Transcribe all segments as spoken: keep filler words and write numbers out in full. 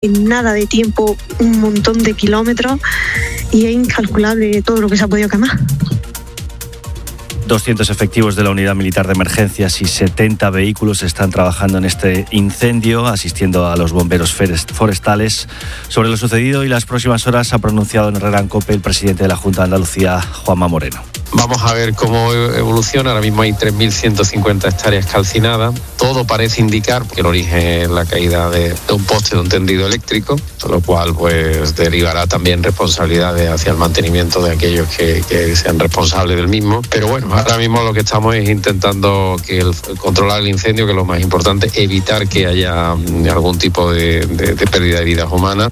En nada de tiempo, un montón de kilómetros y es incalculable todo lo que se ha podido quemar. doscientos efectivos de la Unidad Militar de Emergencias y setenta vehículos están trabajando en este incendio, asistiendo a los bomberos forestales. Sobre lo sucedido y las próximas horas ha pronunciado en Herrera en COPE el presidente de la Junta de Andalucía, Juanma Moreno. Vamos a ver cómo evoluciona. Ahora mismo hay tres mil ciento cincuenta hectáreas calcinadas. Todo parece indicar que el origen es la caída de, de un poste de un tendido eléctrico, con lo cual pues derivará también responsabilidades hacia el mantenimiento de aquellos que, que sean responsables del mismo. Pero bueno, ahora mismo lo que estamos es intentando que el, controlar el incendio, que es lo más importante, evitar que haya algún tipo de, de, de pérdida de vidas humanas.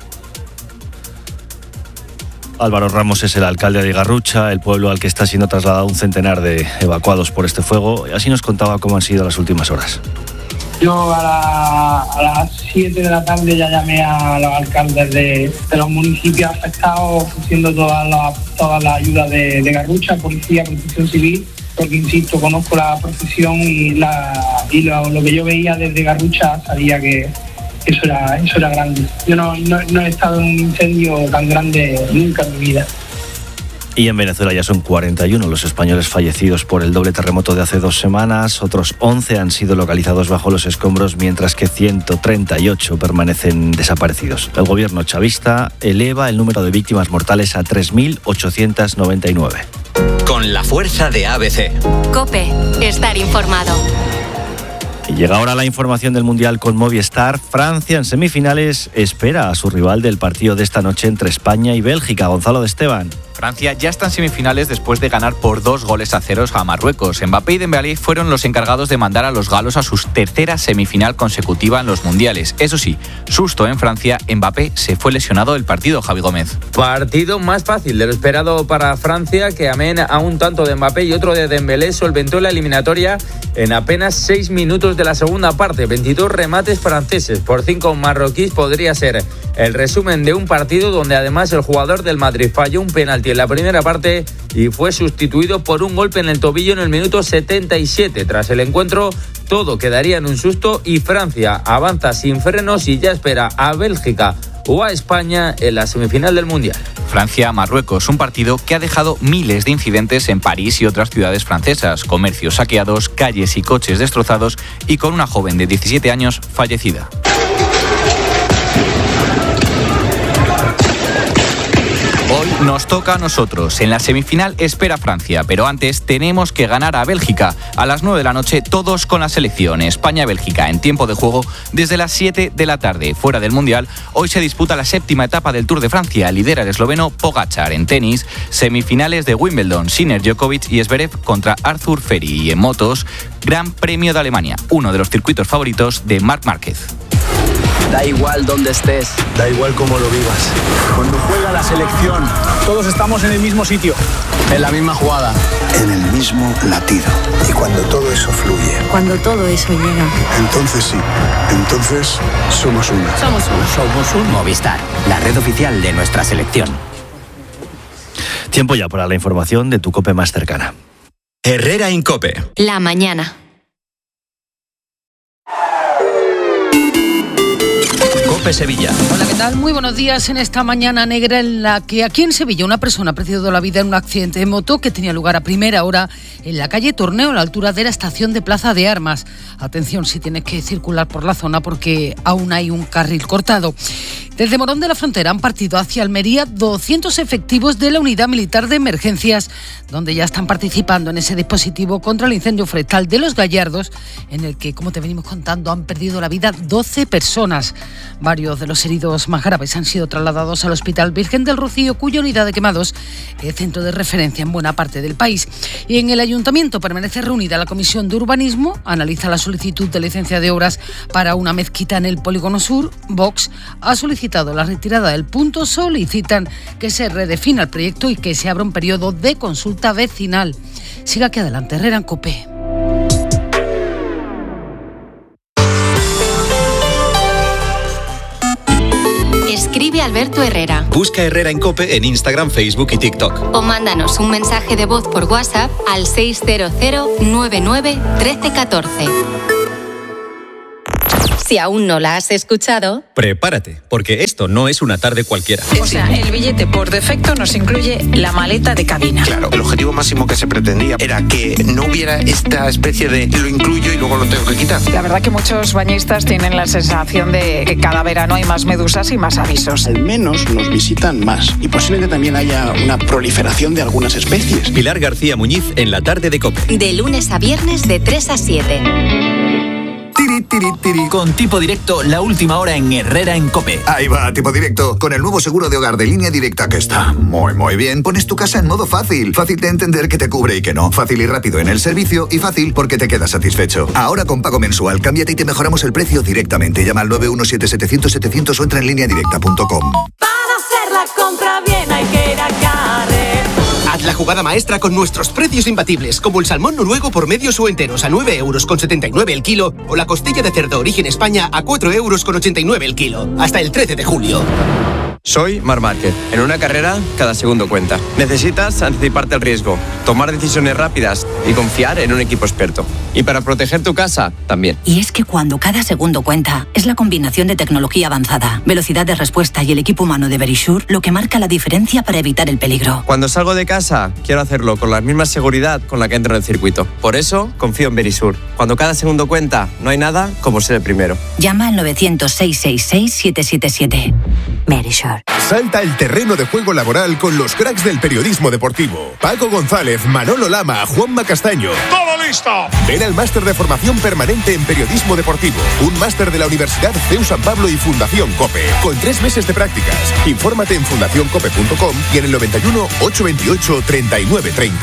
Álvaro Ramos es el alcalde de Garrucha, el pueblo al que está siendo trasladado un centenar de evacuados por este fuego. Así nos contaba cómo han sido las últimas horas. Yo a, la, a las siete de la tarde ya llamé a los alcaldes de, de los municipios afectados, ofreciendo toda la, toda la ayuda de, de Garrucha, policía, protección civil, porque insisto, conozco la profesión y, la, y lo, lo que yo veía desde Garrucha sabía que Eso era, eso era grande. Yo no, no, no he estado en un incendio tan grande nunca en mi vida. Y en Venezuela ya son cuarenta y uno los españoles fallecidos por el doble terremoto de hace dos semanas. Otros once han sido localizados bajo los escombros, mientras que ciento treinta y ocho permanecen desaparecidos. El gobierno chavista eleva el número de víctimas mortales a tres mil ochocientos noventa y nueve. Con la fuerza de A B C. COPE. Estar informado. Y llega ahora la información del Mundial con Movistar. Francia en semifinales espera a su rival del partido de esta noche entre España y Bélgica. Gonzalo de Esteban. Francia ya está en semifinales después de ganar por dos goles a ceros a Marruecos. Mbappé y Dembélé fueron los encargados de mandar a los galos a su tercera semifinal consecutiva en los mundiales. Eso sí, susto en Francia, Mbappé se fue lesionado del partido, Javi Gómez. Partido más fácil de lo esperado para Francia, que amén a un tanto de Mbappé y otro de Dembélé solventó la eliminatoria en apenas seis minutos de la segunda parte. veintidós remates franceses por cinco marroquíes podría ser el resumen de un partido donde además el jugador del Madrid falló un penalti en la primera parte y fue sustituido por un golpe en el tobillo en el minuto setenta y siete. Tras el encuentro, todo quedaría en un susto y Francia avanza sin frenos y ya espera a Bélgica o a España en la semifinal del Mundial. Francia-Marruecos, un partido que ha dejado miles de incidentes en París y otras ciudades francesas, comercios saqueados, calles y coches destrozados y con una joven de diecisiete años fallecida. Hoy nos toca a nosotros. En la semifinal espera Francia, pero antes tenemos que ganar a Bélgica. A las nueve de la noche, todos con la selección. España-Bélgica en tiempo de juego desde las siete de la tarde. Fuera del Mundial, hoy se disputa la séptima etapa del Tour de Francia. Lidera el esloveno Pogačar. En tenis, semifinales de Wimbledon. Sinner, Djokovic y Zverev contra Arthur Feri. Y en motos, Gran Premio de Alemania, uno de los circuitos favoritos de Marc Márquez. Da igual dónde estés, da igual cómo lo vivas. Cuando juega la selección, todos estamos en el mismo sitio, en la misma jugada, en el mismo latido. Y cuando todo eso fluye, cuando todo eso llega, entonces sí, entonces somos uno. Somos uno. Somos un Movistar, la red oficial de nuestra selección. Tiempo ya para la información de tu COPE más cercana. Herrera en COPE. La mañana. COPE Sevilla. Hola, ¿qué tal? Muy buenos días en esta mañana negra en la que aquí en Sevilla una persona ha perdido la vida en un accidente de moto que tenía lugar a primera hora en la calle Torneo, a la altura de la estación de Plaza de Armas. Atención si tienes que circular por la zona porque aún hay un carril cortado. Desde Morón de la Frontera han partido hacia Almería doscientos efectivos de la Unidad Militar de Emergencias, donde ya están participando en ese dispositivo contra el incendio forestal de Los Gallardos, en el que, como te venimos contando, han perdido la vida doce personas. Varios de los heridos más graves han sido trasladados al Hospital Virgen del Rocío, cuya unidad de quemados es centro de referencia en buena parte del país. Y en el Ayuntamiento permanece reunida la Comisión de Urbanismo, analiza la solicitud de licencia de obras para una mezquita en el Polígono Sur. Vox ha solicitado la retirada del punto, solicitan que se redefina el proyecto y que se abra un periodo de consulta vecinal. Siga aquí adelante, Herrera en COPE. Escribe Alberto Herrera. Busca Herrera en COPE en Instagram, Facebook y TikTok. O mándanos un mensaje de voz por WhatsApp al seis cero cero nueve nueve uno tres uno cuatro. Si aún no la has escuchado, prepárate, porque esto no es una tarde cualquiera. O sea, el billete por defecto nos incluye la maleta de cabina. Claro, el objetivo máximo que se pretendía era que no hubiera esta especie de lo incluyo y luego lo tengo que quitar. La verdad que muchos bañistas tienen la sensación de que cada verano hay más medusas y más avisos. Al menos nos visitan más y posiblemente también haya una proliferación de algunas especies. Pilar García Muñiz en la tarde de COPE. de lunes a viernes de tres a siete. Tiri, tiri, tiri. Con Tipo Directo, la última hora en Herrera en COPE. Ahí va, Tipo Directo. Con el nuevo seguro de hogar de Línea Directa que está muy, muy bien. Pones tu casa en modo fácil. Fácil de entender que te cubre y que no. Fácil y rápido en el servicio y fácil porque te quedas satisfecho. Ahora con pago mensual, cámbiate y te mejoramos el precio directamente. Llama al nueve uno siete siete cero cero siete cero cero o entra en línea directa punto com. Para hacer la compra bien hay que ir a Carrer. Haz la jugada maestra con nuestros precios imbatibles, como el salmón noruego por medios o enteros a nueve euros con setenta y nueve el kilo o la costilla de cerdo origen España a cuatro euros con ochenta y nueve el kilo. Hasta el trece de julio. Soy Marc Márquez. En una carrera, cada segundo cuenta. Necesitas anticiparte al riesgo, tomar decisiones rápidas y confiar en un equipo experto. Y para proteger tu casa, también. Y es que cuando cada segundo cuenta, es la combinación de tecnología avanzada, velocidad de respuesta y el equipo humano de Verisure lo que marca la diferencia para evitar el peligro. Cuando salgo de casa, quiero hacerlo con la misma seguridad con la que entro en el circuito. Por eso, confío en Verisure. Cuando cada segundo cuenta, no hay nada como ser el primero. Llama al nueve cero cero, seis seis seis, siete siete siete. Verisure. Salta el terreno de juego laboral con los cracks del periodismo deportivo. Paco González, Manolo Lama, Juanma Castaño. ¡Todo listo! Ven al máster de formación permanente en periodismo deportivo. Un máster de la Universidad C E U San Pablo y Fundación COPE. Con tres meses de prácticas. Infórmate en fundación cope punto com y en el noventa y uno, ochocientos veintiocho, treinta y nueve treinta.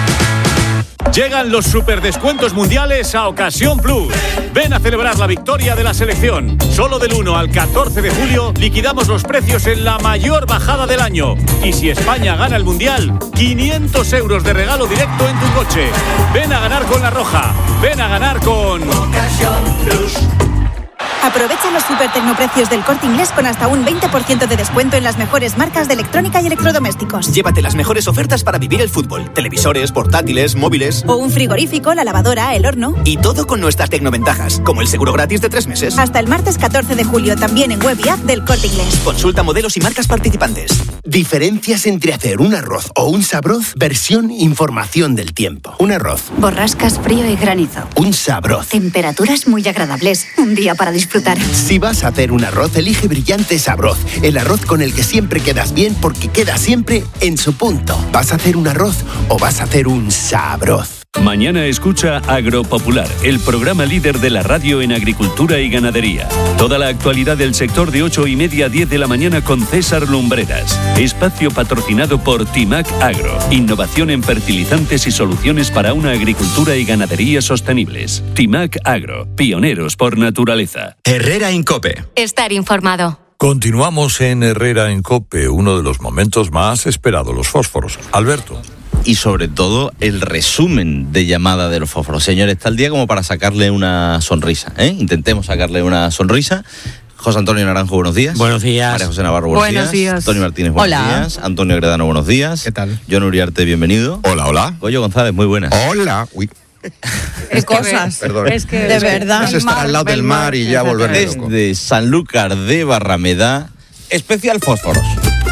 Llegan los superdescuentos mundiales a Ocasión Plus. Ven a celebrar la victoria de la selección. Solo del uno al catorce de julio liquidamos los precios en la mayor bajada del año. Y si España gana el mundial, quinientos euros de regalo directo en tu coche. Ven a ganar con La Roja. Ven a ganar con Ocasión Plus. Aprovecha los super tecnoprecios del Corte Inglés con hasta un veinte por ciento de descuento en las mejores marcas de electrónica y electrodomésticos. Llévate las mejores ofertas para vivir el fútbol. Televisores, portátiles, móviles. O un frigorífico, la lavadora, el horno. Y todo con nuestras tecnoventajas, como el seguro gratis de tres meses. Hasta el martes catorce de julio, también en web y app del Corte Inglés. Consulta modelos y marcas participantes. Diferencias entre hacer un arroz o un sabroz, versión información del tiempo. Un arroz. Borrascas, frío y granizo. Un sabroz. Temperaturas muy agradables. Un día para disfrutar. Si vas a hacer un arroz, elige Brillante Sabroz. El arroz con el que siempre quedas bien porque queda siempre en su punto. ¿Vas a hacer un arroz o vas a hacer un sabroz? Mañana escucha Agropopular, el programa líder de la radio en agricultura y ganadería. Toda la actualidad del sector de ocho y media a diez de la mañana con César Lumbreras. Espacio patrocinado por Timac Agro. Innovación en fertilizantes y soluciones para una agricultura y ganadería sostenibles. Timac Agro, pioneros por naturaleza. Herrera en COPE. Estar informado. Continuamos en Herrera en COPE, uno de los momentos más esperados, los fósforos. Alberto. Y sobre todo el resumen de llamada de los fósforos. Señores, está el día como para sacarle una sonrisa, ¿eh? Intentemos sacarle una sonrisa. José Antonio Naranjo, buenos días. Buenos días. María José Navarro, buenos, buenos días. días. Antonio Martínez, buenos hola. días. Antonio Gredano, buenos días. ¿Qué tal? John Uriarte, bienvenido. Hola, hola. Goyo González, muy buenas. Hola. Uy. ¿Qué cosas? Perdón. Es que de verdad. Es estar al lado del mar y ya volverme loco. Desde Sanlúcar de Barrameda, especial fósforos.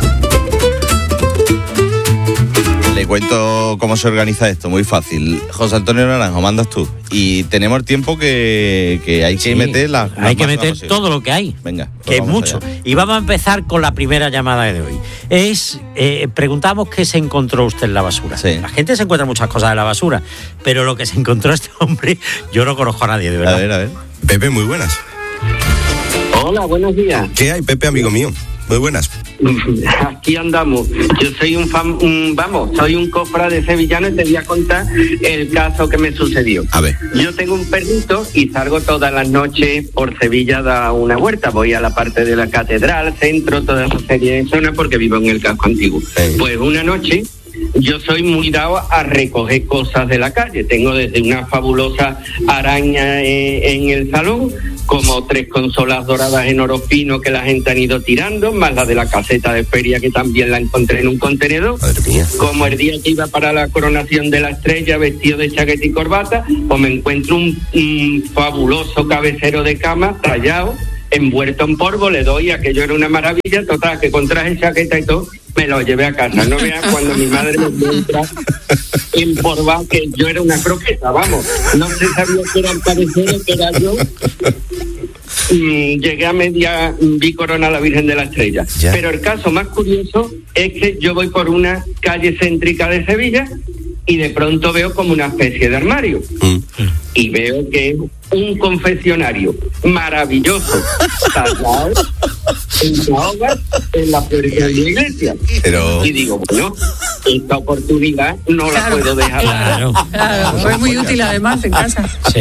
Le cuento cómo se organiza esto, muy fácil. José Antonio Naranjo, mandas tú. Y tenemos el tiempo que, que hay que sí, meter las Hay que meter posible. Todo lo que hay. Venga. Pues que es mucho. Allá. Y vamos a empezar con la primera llamada de hoy. Es, eh, preguntamos qué se encontró usted en la basura. Sí. La gente se encuentra muchas cosas en la basura, pero lo que se encontró este hombre, yo no conozco a nadie, de verdad. A ver, a ver. Pepe, muy buenas. Hola, buenos días. ¿Qué hay, Pepe, amigo mío? Muy buenas. Aquí andamos. Yo soy un fan, un, vamos, soy un cofrade sevillano y te voy a contar el caso que me sucedió. A ver. Yo tengo un perrito y salgo todas las noches por Sevilla a dar una vuelta. Voy a la parte de la catedral, centro, toda esa serie de zonas porque vivo en el casco antiguo. Sí. Pues una noche yo soy muy dado a recoger cosas de la calle. Tengo desde una fabulosa araña eh, en el salón como tres consolas doradas en oro fino que la gente han ido tirando, más la de la caseta de feria que también la encontré en un contenedor. Madre mía. Como el día que iba para la coronación de la estrella vestido de chaqueta y corbata, pues me encuentro un, un fabuloso cabecero de cama tallado, envuelto en polvo, le doy, aquello era una maravilla, total, que con traje, chaqueta y todo, me lo llevé a casa. No veas cuando mi madre me encuentra empolvado que yo era una croqueta, vamos, no se sabía que era el cabecero, que era yo. Mm, llegué a media, vi corona a la Virgen de la Estrella. Ya. Pero el caso más curioso es que yo voy por una calle céntrica de Sevilla y de pronto veo como una especie de armario. Mm. Y veo que es un confesionario maravilloso, tallado en caoba en la puerta de la iglesia. Pero... Y digo, bueno, esta oportunidad no Claro. la puedo dejar. Claro. Claro, fue muy útil además en casa. Sí.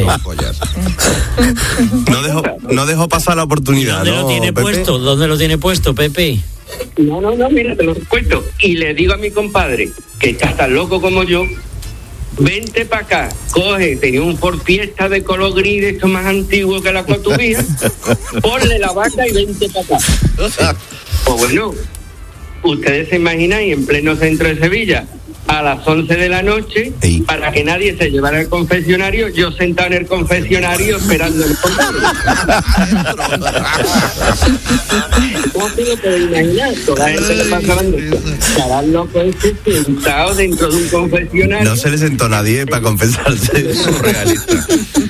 No dejó, no dejó pasar la oportunidad, ¿Dónde ¿no, lo tiene Pepe? puesto? ¿Dónde lo tiene puesto, Pepe? No, no, no, mira, te lo cuento. Y le digo a mi compadre, que está tan loco como yo, vente para acá, coge, tenía un Ford Fiesta de color gris, de esto más antiguo que la cotubía, ponle la vaca y vente para acá. Pues bueno, ustedes se imaginan, y en pleno centro de Sevilla, a las once de la noche, sí, para que nadie se llevara al confesionario, yo sentado en el confesionario esperando el compadre. No se lo puedo imaginar, toda la gente le pasaban de estarán locos este sentado dentro de un confesionario. No se le sentó nadie para confesarse, es surrealista.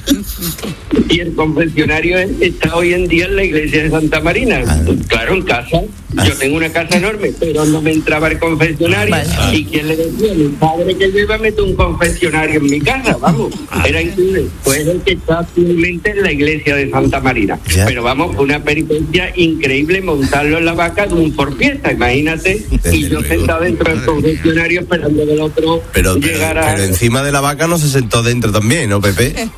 Y el confesionario está hoy en día en la iglesia de Santa Marina. Ah. Claro, en casa. Yo tengo una casa enorme, pero no me entraba el confesionario. Ah. ¿Y quién le decía? Mi padre que yo iba a meter un confesionario en mi casa, vamos. Era increíble. Pues el que está actualmente en la iglesia de Santa Marina. Yeah. Pero vamos, una peripecia increíble montarlo en la vaca de un Ford Fiesta, imagínate. Desde y yo luego. Sentado dentro del confesionario esperando que el otro pero, llegara. Pero, pero encima de la vaca no se sentó dentro también, ¿no, Pepe?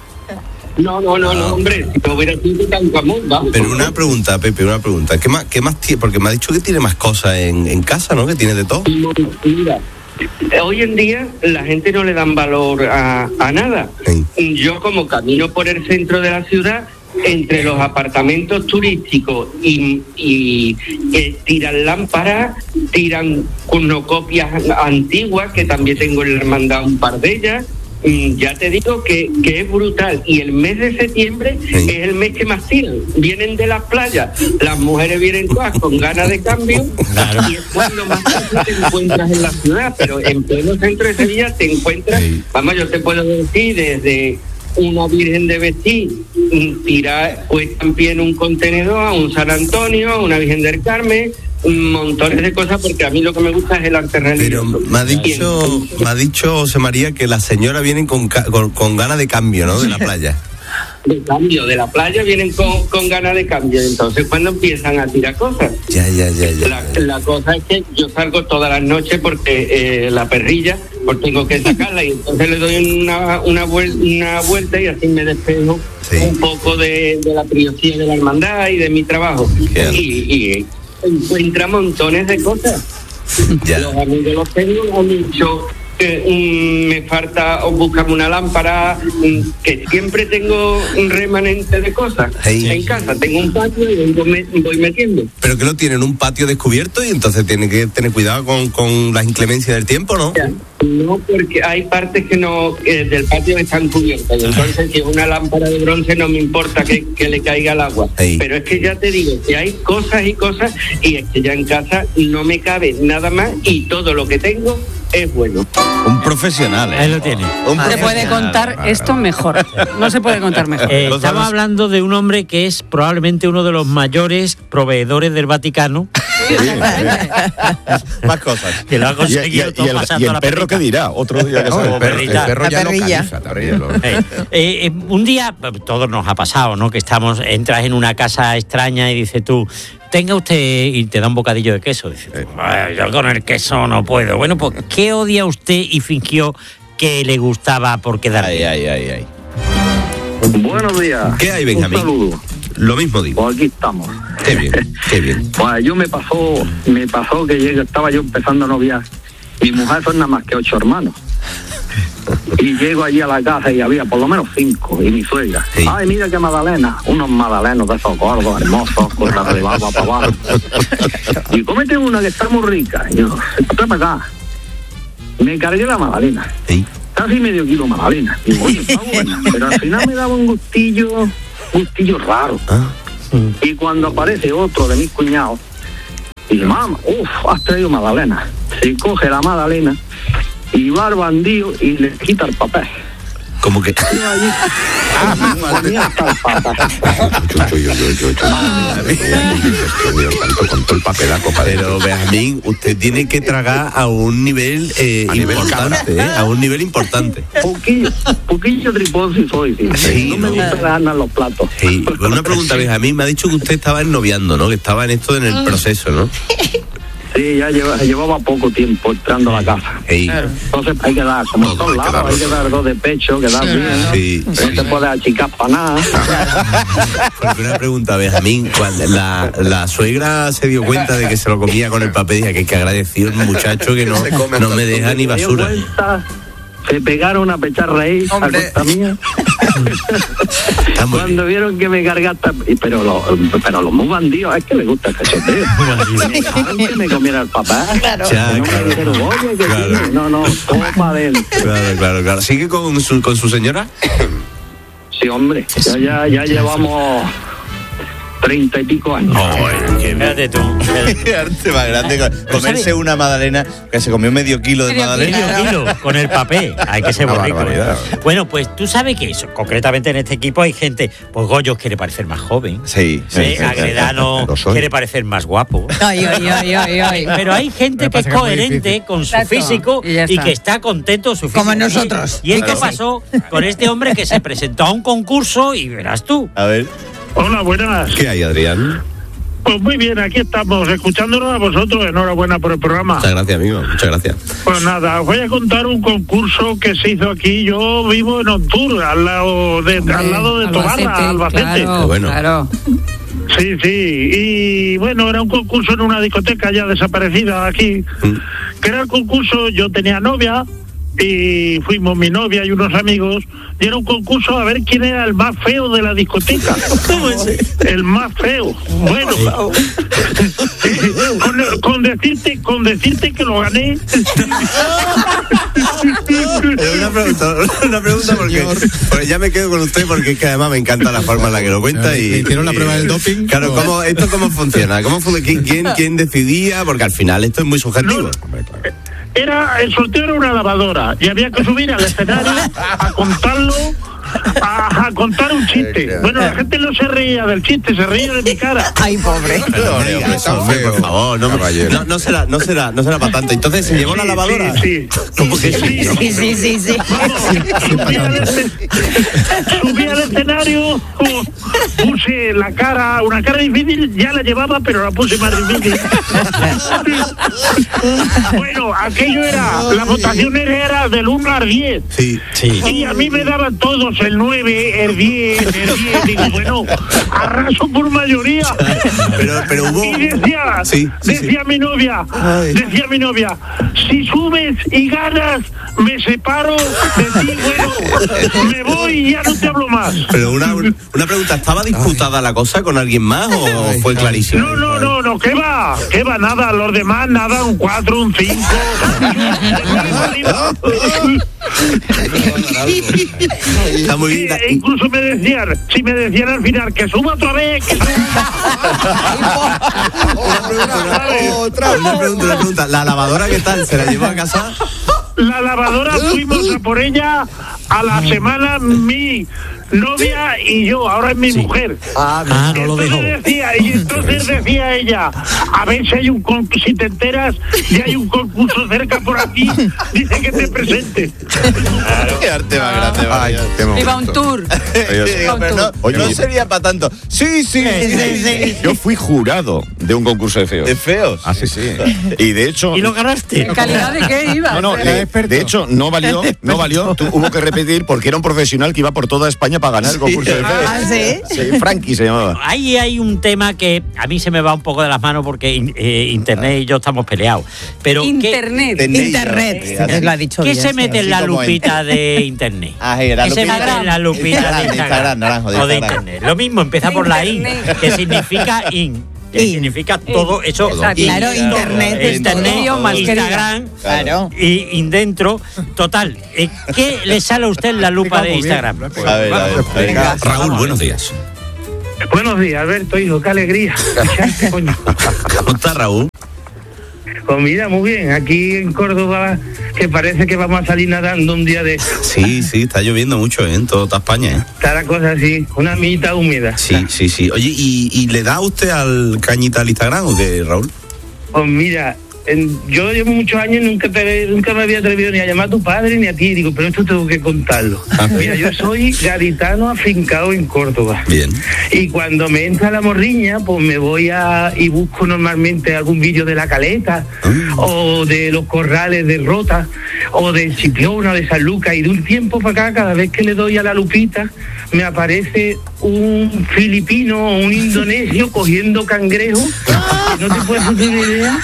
No, no, no, no, hombre, si no hubiera sido tan común, vamos. Pero una pregunta, Pepe, una pregunta. ¿Qué más, qué más tiene? Porque me ha dicho que tiene más cosas en, en casa, ¿no? Que tiene de todo. Mira, hoy en día la gente no le dan valor a, a nada. Sí. Yo como camino por el centro de la ciudad, entre los apartamentos turísticos y, y eh, tiran lámparas, tiran cornucopias antiguas, que también tengo en la hermandad un par de ellas. Ya te digo que, que es brutal. Y el mes de septiembre sí. es el mes que más tiran. Vienen de las playas, las mujeres vienen todas con ganas de cambio, claro. Y es cuando más fácil te encuentras en la ciudad. Pero en pleno centro de Sevilla te encuentras, sí. vamos, yo te puedo decir, desde una Virgen de vestir tirar puesta en pie en un contenedor, a un San Antonio, a una Virgen del Carmen, montones de cosas, porque a mí lo que me gusta es el arte religioso. Pero me ha dicho, me ha dicho José María que las señoras vienen con, con, con ganas de cambio, ¿no? De la playa. De cambio, de la playa vienen con, con ganas de cambio. Entonces, cuando empiezan a tirar cosas. Ya, ya, ya, ya. La, la cosa es que yo salgo todas las noches porque eh, la perrilla, pues tengo que sacarla, y entonces le doy una, una, vuel- una vuelta y así me despejo sí. un poco de, de la priosía de la hermandad y de mi trabajo. Y, y encuentra montones de cosas. Ya. Los amigos los tengo, han dicho que um, me falta o buscarme una lámpara, um, que siempre tengo un remanente de cosas. Hey. En casa tengo un patio y voy, voy metiendo. Pero que lo tienen un patio descubierto y entonces tiene que tener cuidado con, con las inclemencias del tiempo, ¿no? Ya. No, porque hay partes que no eh, del patio están cubiertas, y entonces si es una lámpara de bronce no me importa que, que le caiga el agua. Hey. Pero es que ya te digo que hay cosas y cosas, y es que ya en casa no me cabe nada más y todo lo que tengo es bueno. Un profesional, ¿eh? Ahí lo tiene. Un se puede contar claro. esto mejor. No se puede contar mejor. Eh, estamos hablando de un hombre que es probablemente uno de los mayores proveedores del Vaticano. Sí. Más cosas. Que lo ha conseguido y, y, todo y el, pasando y el la perro perrita. ¿Qué dirá? Otro día que no, se el, perro, el perro la ya perrilla. no caliza, eh, eh, un día, todos nos ha pasado, ¿no? Que estamos, entras en una casa extraña y dices tú, tenga usted, y te da un bocadillo de queso. Dices, yo con el queso no puedo. Bueno, pues, ¿qué odia usted y fingió que le gustaba por quedar ay, bien? Ay, ay, ay. Buenos días. ¿Qué hay, Benjamín? Un saludo. Lo mismo digo. Pues aquí estamos. Qué bien, qué bien. Pues yo me pasó, me pasó que yo, estaba yo empezando a noviar. Mi mujer son nada más que ocho hermanos. Y llego allí a la casa y había por lo menos cinco, y mi suegra. Sí. Ay, mira qué magdalena, unos magdalenos de esos gordos, hermosos, con la de baba para abajo. Y cómete una que está muy rica. Y yo, trae para acá. Me cargué la magdalena. Sí. Casi medio kilo de magdalena. Y oye, está buena. Pero al final me daba un gustillo, gustillo raro. ¿Ah? Y cuando aparece otro de mis cuñados, y dice, mamá, uff, has traído magdalena. Se coge la magdalena y va al bandido y le quita el papel. ¿Cómo que? Pero Benjamín, usted tiene que tragar a un nivel eh, a importante, nivel ¿eh? A un nivel importante. Poquillo, poquillo tripón si soy, sí. Sí, no me gusta ganar los platos. Sí. Una pregunta, Benjamín, me ha dicho que usted estaba ennoviando, ¿no? Que estaba en esto en el proceso, ¿no? Sí, ya llevaba, llevaba poco tiempo entrando a la casa. Sí. Entonces hay que dar, como en todos lados, hay que dar dos de pecho, que dar bien, ¿no? Sí, no sí. te puedes achicar para nada. Porque una pregunta, Benjamín, cuando la, la suegra se dio cuenta de que se lo comía con el papel, dije que hay que agradecer un muchacho que no, no me deja ni basura. Se pegaron a pechar raíz a costa mía. Cuando vieron que me cargaste, pero los, pero los muy bandidos es que les gusta el cachoteo. Que me comiera el papá. Claro. Ya, no, claro. Me dijeron, oye, que claro. Sí. No, no, todo para adentro. Claro, claro, claro. ¿Sigue con su, con su señora? Sí, hombre. Ya, ya, ya llevamos treinta y pico años. Oh, qué Fíjate tú. Qué arte más grande. Comerse una magdalena que se comió medio kilo de magdalena. Medio kilo con el papel. Hay que ser muy rico. Bueno, pues tú sabes que eso, concretamente en este equipo hay gente, pues Goyos quiere parecer más joven. Sí, sí. ¿eh? sí Agredano sí, quiere parecer más guapo. Ay, ay, ay, ay, ay. Pero hay gente que es coherente con su Exacto. físico y, y que está contento su físico. Como nosotros. Y es que pasó con este hombre que se presentó a un concurso y verás tú. A ver. Hola, buenas. ¿Qué hay, Adrián? Pues muy bien, aquí estamos, escuchándonos a vosotros. Enhorabuena por el programa. Muchas gracias, amigo. Muchas gracias. Pues nada, os voy a contar un concurso que se hizo aquí. Yo vivo en Ontur, al lado de, Hombre, al lado de Albacete, Tobarra, Albacete. Claro, bueno. claro. Sí, sí. Y bueno, era un concurso en una discoteca ya desaparecida aquí. ¿Mm? Que era el concurso, yo tenía novia. Y fuimos mi novia y unos amigos, y era un concurso a ver quién era el más feo de la discoteca. ¿Cómo es? El más feo. Bueno, con, con decirte, con decirte que lo gané. Una pregunta, una pregunta porque, porque ya me quedo con usted porque es que además me encanta la forma en la que lo cuenta y hicieron la prueba del doping. Claro, ¿cómo, esto cómo funciona, cómo quién, quién, quién decidía, porque al final esto es muy subjetivo. No, era, el sorteo era una lavadora y había que subir al escenario a contarlo, a, a contar un chiste. Bueno, la gente no se reía del chiste, se reía de mi cara. Ay, pobre. No, no, no, eso, por favor, no, no, no será, no será, no será para tanto. Entonces se llevó sí, la lavadora. Sí, sí. ¿Cómo que sí? Sí, sí, sí, sí. sí. Vamos, subí, al subí al escenario, puse la cara, una cara difícil, ya la llevaba, pero la puse más difícil. Bueno, aquello era, la votación era del uno al diez. Sí, sí. Y a mí me daban todos el nueve, el diez, el diez. Digo, bueno, arraso por mayoría. Pero, pero hubo... Y decía, sí, sí, decía sí. mi novia, Ay. decía mi novia, si subes y ganas, me separo de ti, bueno, me voy y ya no te hablo más. Pero una, una pregunta, ¿estaba disputada Ay. la cosa con alguien más o fue clarísimo? No, no, no, no, ¿qué va? ¿Qué va? Nada, los demás, nada, un cuatro, un cinco. Está muy bien. Sí, e incluso me decían, si me decían al final que suba otra vez, que suba. Otra, una pregunta, una pregunta. ¿La lavadora qué tal? ¿Se la llevó a casa? La lavadora fuimos a por ella a la semana, mi novia y yo, ahora es mi sí. mujer. Ah, ah no lo dejó. Decía, y entonces decía ella, a ver si hay un concurso, si te enteras y hay un concurso cerca por aquí, dice que te presente. Claro. Qué arte más grande. Ay, iba un tour. Pero no, Oye, no sería para tanto. Sí, sí, sí, sí, sí. Yo fui jurado de un concurso de feos. ¿De feos? Ah, sí, sí. Y de hecho... ¿Y lo ganaste? ¿En calidad de qué iba? No, no, le, de hecho no valió, no valió. Tú, hubo que repetir porque era un profesional que iba por toda España campaña para ganar el concurso de fe. ¿Ah, sí? Sí, Frankie se llamaba. Ahí hay un tema que a mí se me va un poco de las manos porque eh, Internet y yo estamos peleados. Pero Internet. ¿qué, Internet. Internet. Lo ha dicho ¿Qué bien, se sí. mete en la Así como lupita en- de Internet? Ah, sí, la ¿Qué se lupita. mete en la lupita Instagram, de Instagram? Instagram, naranjo, de o de Instagram. Internet. Lo mismo, empieza por la in, que significa in. Que significa todo eso. Todo. Claro, Internet es Internet, todo idioma, Instagram, Claro. y in dentro. Total, eh, ¿qué le sale a usted en la lupa de Instagram? A ver, a ver, a ver. Raúl, buenos días. Buenos días, Alberto, hijo, qué alegría. Escucharte, coño. ¿Cómo está Raúl? Pues mira, muy bien, aquí en Córdoba, que parece que vamos a salir nadando un día de... Sí, sí, está lloviendo mucho ¿eh? en toda España. ¿eh? Está la cosa así, una mitad húmeda. Sí, sí, sí. Oye, ¿y, y le da usted al cañita al Instagram o qué, Raúl? Pues mira, en- yo llevo muchos años y nunca, te- nunca me había atrevido ni a llamar a tu padre ni a ti. Digo, pero esto tengo que contarlo. Mira, yo soy gaditano afincado en Córdoba. Bien. Y cuando me entra la morriña, pues me voy a y busco normalmente algún vídeo de La Caleta, o de los corrales de Rota, o de Chipiona, o de San Lucas. Y de un tiempo para acá, cada vez que le doy a la lupita, me aparece un filipino o un indonesio cogiendo cangrejo. No te puedes hacer una idea.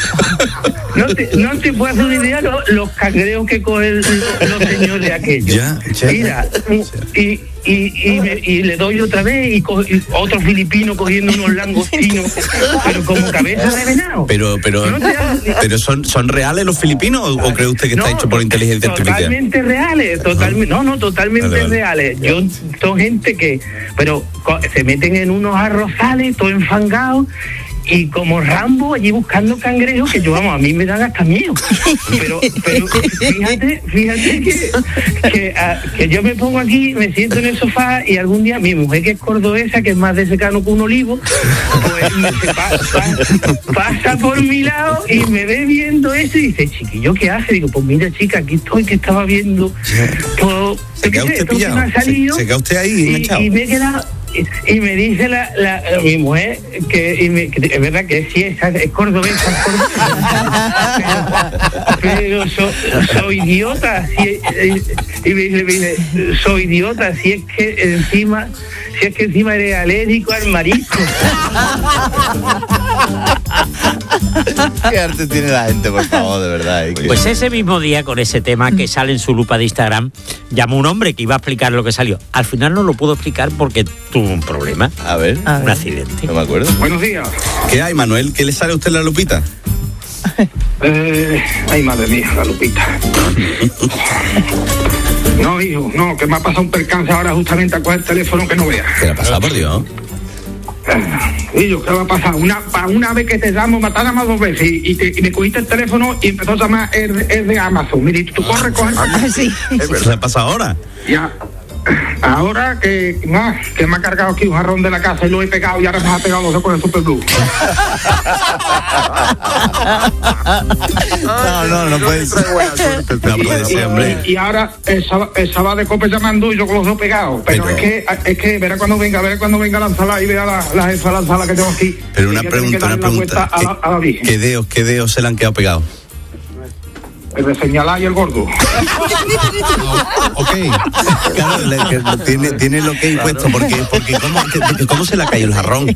No te, no te puedes hacer una idea los, los cangrejos que cogen los, los señores aquellos. Ya, ya. Mira, y, y, y, me- y le doy otra vez y, co- y otro filipino cogiendo unos langostinos, pero como cabeza de venado. Pero, pero, No te hagas- pero son, ¿son reales los filipinos o, o cree usted que está hecho por inteligencia artificial? Totalmente reales, totalmente, no, no, totalmente Vale, vale. reales. Yo, son gente que, pero co- se meten en unos arrozales, todo enfangado, y como Rambo allí buscando cangrejos, que yo, vamos, a mí me dan hasta miedo. Pero, pero fíjate, fíjate que, que, ah, que yo me pongo aquí, me siento en el sofá y algún día mi mujer, que es cordobesa, que es más de secano que un olivo, pues me se pa- pa- pasa por mi lado y me ve viendo eso y dice, chiquillo, ¿qué hace? Digo, pues mira, chica, aquí estoy, que estaba viendo. Pues, ¿Se queda yo qué sé, usted esto que pillado? me ha salido, ¿Se, se queda usted ahí y, enganchado? y me he quedado y, y me dice la, la, la- mi mujer que, y me- que es verdad que sí es, es cordobesa, es cordobesa, pero, pero so- soy idiota si, eh, y me dice, me dice, soy idiota si es que encima si es que encima eres alérgico al marisco. Qué arte tiene la gente, por favor, de verdad. ¿eh? Pues ese mismo día, con ese tema que sale en su lupa de Instagram, llamó un hombre que iba a explicar lo que salió. Al final no lo pudo explicar porque tuvo un problema. A ver. Un accidente. No me acuerdo. Buenos días. ¿Qué hay, Manuel? ¿Qué le sale a usted en la lupita? Eh, ay, madre mía, la lupita. No, hijo, no, que me ha pasado un percance ahora justamente a coger el teléfono que no veas. ¿Qué le ha pasado, por Dios? Y yo, ¿qué va a pasar? Una, pa- una vez que te llamo, me has llamado dos veces y, y, te- y me cogiste el teléfono y empezó a llamar el, el de Amazon. Mire, tú corres, coges. Sí. ¿Qué le ha pasado ahora? Ya. Ahora que, no, que me ha cargado aquí un jarrón de la casa y lo he pegado y ahora me ha pegado los ojos con el Super Blue. No, no, no puede ser. No puede ser, hombre. Y, y ahora el sábado, el sábado de cope llamando y yo con los dos pegados. Pero, Pero- es que, es que verá cuando venga, verá cuando venga la ensalada y vea la, la ensalada, la ensalada que tengo aquí. Pero una Y ya tiene que pregunta, una darle la pregunta. vuelta a la, a la Virgen. ¿Qué dedos, qué dedos se le han quedado pegados? El de señalar y el gordo. Ok. Claro, le- que tiene, tiene lo que he puesto, porque, porque ¿cómo, que- ¿cómo se le ha caído el jarrón?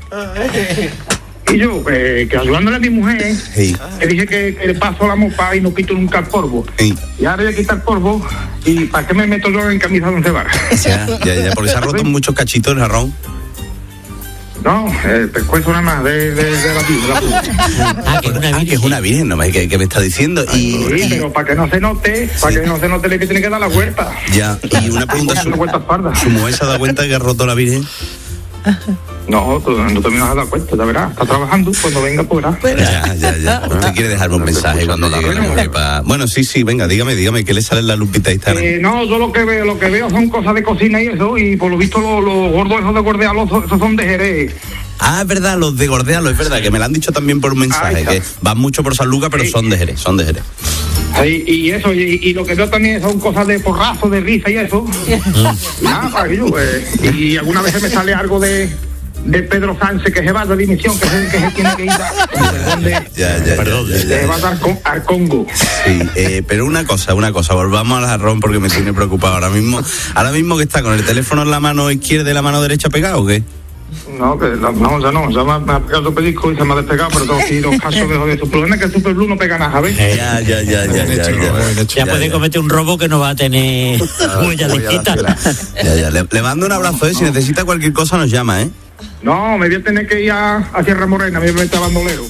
Y yo, que, que ayudándole a mi mujer, Sí. que dije que, que le paso la mopa y no quito nunca el polvo. Sí. Y ahora voy a quitar polvo. ¿Y para qué me meto yo en camisa de once varas? Ya, ya, ya, porque se ha roto muchos cachitos el jarrón. No, el pescuezo nada más de, de, de la piel. Ah, que es una virgen. que es una virgen, no me, que, que me está diciendo. Y, Sí, y- pero para que no se note, para que no se note, le que tiene que dar la vuelta. ya, y una pregunta, Dando ¿su, vuelta espalda. ¿su mujer se ha dado cuenta que ha roto la virgen? No, tú no te me vas a dar cuenta, ya verás. Está trabajando, cuando venga, pues verás. Ya, ya, ya. Usted quiere dejarme un mensaje cuando llegue la mujer para... Bueno, sí, sí, venga, dígame, dígame, ¿qué le sale en la lupita de Instagram? Eh, no, yo lo que veo, lo que veo son cosas de cocina y eso, y por lo visto los, los gordos esos de gordealos, esos son de Jerez. Ah, es verdad, los de Gordealo, es verdad, que me lo han dicho también por un mensaje, Ahí está. que van mucho por San Lucas, pero son de Jerez, son de Jerez. Sí, y eso, y, y lo que veo también son cosas de porrazo, de risa y eso. Nada, para que yo, pues, y alguna vez me sale algo de de Pedro Sánchez, que se va de dimisión, que se, que se tiene que ir a, ¿dónde? Ya, ya, Perdón, ya, ya, se ya. va a dar con, al Congo. Sí, eh, pero una cosa, una cosa, volvamos al jarrón porque me tiene preocupado ahora mismo. Ahora mismo que está con el teléfono en la mano izquierda y la mano derecha pegado, ¿o qué? No, que no, no, ya no, ya me ha, me ha pegado su pellizco y se me ha despegado, pero tengo que ir dos casos de joder. El problema es que el Super Blue no pega nada, ¿sabes? Ya, ya, ya, ya, ya, ya. Ya puede cometer un robo que no va a tener huella digital. Ya, ya, le, le mando un abrazo, ¿eh? Si necesita cualquier cosa nos llama, ¿eh? No, me voy a tener que ir a, a Sierra Morena, me voy a meter a bandolero.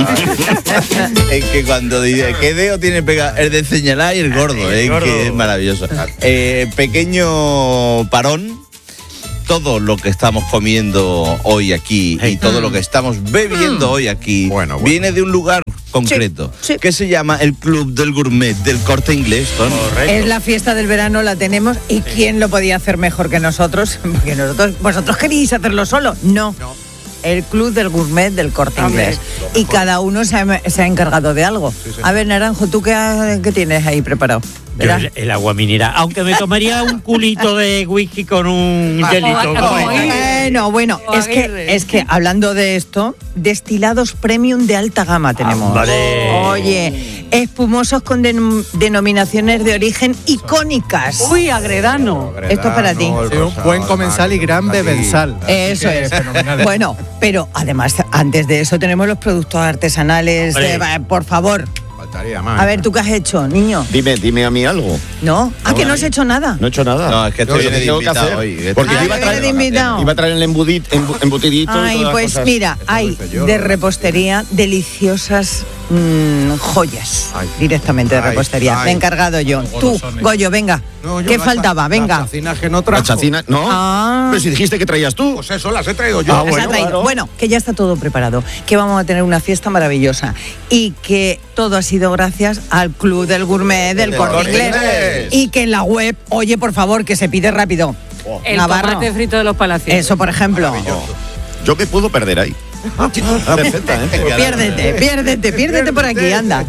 Es que cuando dice, ¿qué dedo tiene pegado? El de señalar y el gordo, es gordo. que es maravilloso. Eh, pequeño parón. Todo lo que estamos comiendo hoy aquí y todo lo que estamos bebiendo hoy aquí viene de un lugar concreto que se llama el Club del Gourmet del Corte Inglés. Es la fiesta del verano, la tenemos, y ¿quién lo podía hacer mejor que nosotros? Porque nosotros, vosotros queréis hacerlo solo. No. El Club del Gourmet del Corte Inglés. Y cada uno se ha, se ha encargado de algo. A ver, Naranjo, ¿tú qué, ha- qué tienes ahí preparado? Yo el, el agua minera, aunque me tomaría un culito de whisky con un hielito. Bueno, bueno, es que, es que hablando de esto, destilados premium de alta gama tenemos. Vale. Oye, espumosos con denom- denominaciones de origen icónicas. Uy, Agredano. Esto es para ti. Sí, un buen comensal y gran bebensal. Eso es. Bueno, pero además, antes de eso tenemos los productos artesanales. Hombre. de- por favor. Faltaría más. A ver, ¿tú qué has hecho, niño? Dime, dime a mí algo. ¿No? ¿Ah, que no has hecho nada? No he hecho nada. No, es que Yo estoy lo de tengo que invitado hacer, hoy. Porque Ah, yo iba a que viene traer, de invitado. iba a traer el embudit, embu- embutidito y Ay, todas las pues cosas. mira, hay de repostería deliciosas mm, joyas directamente de Ay, repostería. ay, Me he encargado yo. Tú, golosones. Goyo, venga. No, yo ¿Qué la faltaba? cha- Venga. La chacina que no trajo. La chacina, no. Ah. Pero si dijiste que traías tú. Pues eso, las he traído yo. Ah, Las ha traído. Bueno, que ya está todo preparado, que vamos a tener una fiesta maravillosa y que todo ha sido gracias al Club del Gourmet del Del Corte Corte Inglés. Inglés. Y que en la web, oye, por favor, que se pide rápido. El Navarro. tomate frito de los palacios. Eso, por ejemplo. Yo me puedo perder ahí. Perfectamente. Pues piérdete, piérdete, piérdete por aquí, anda.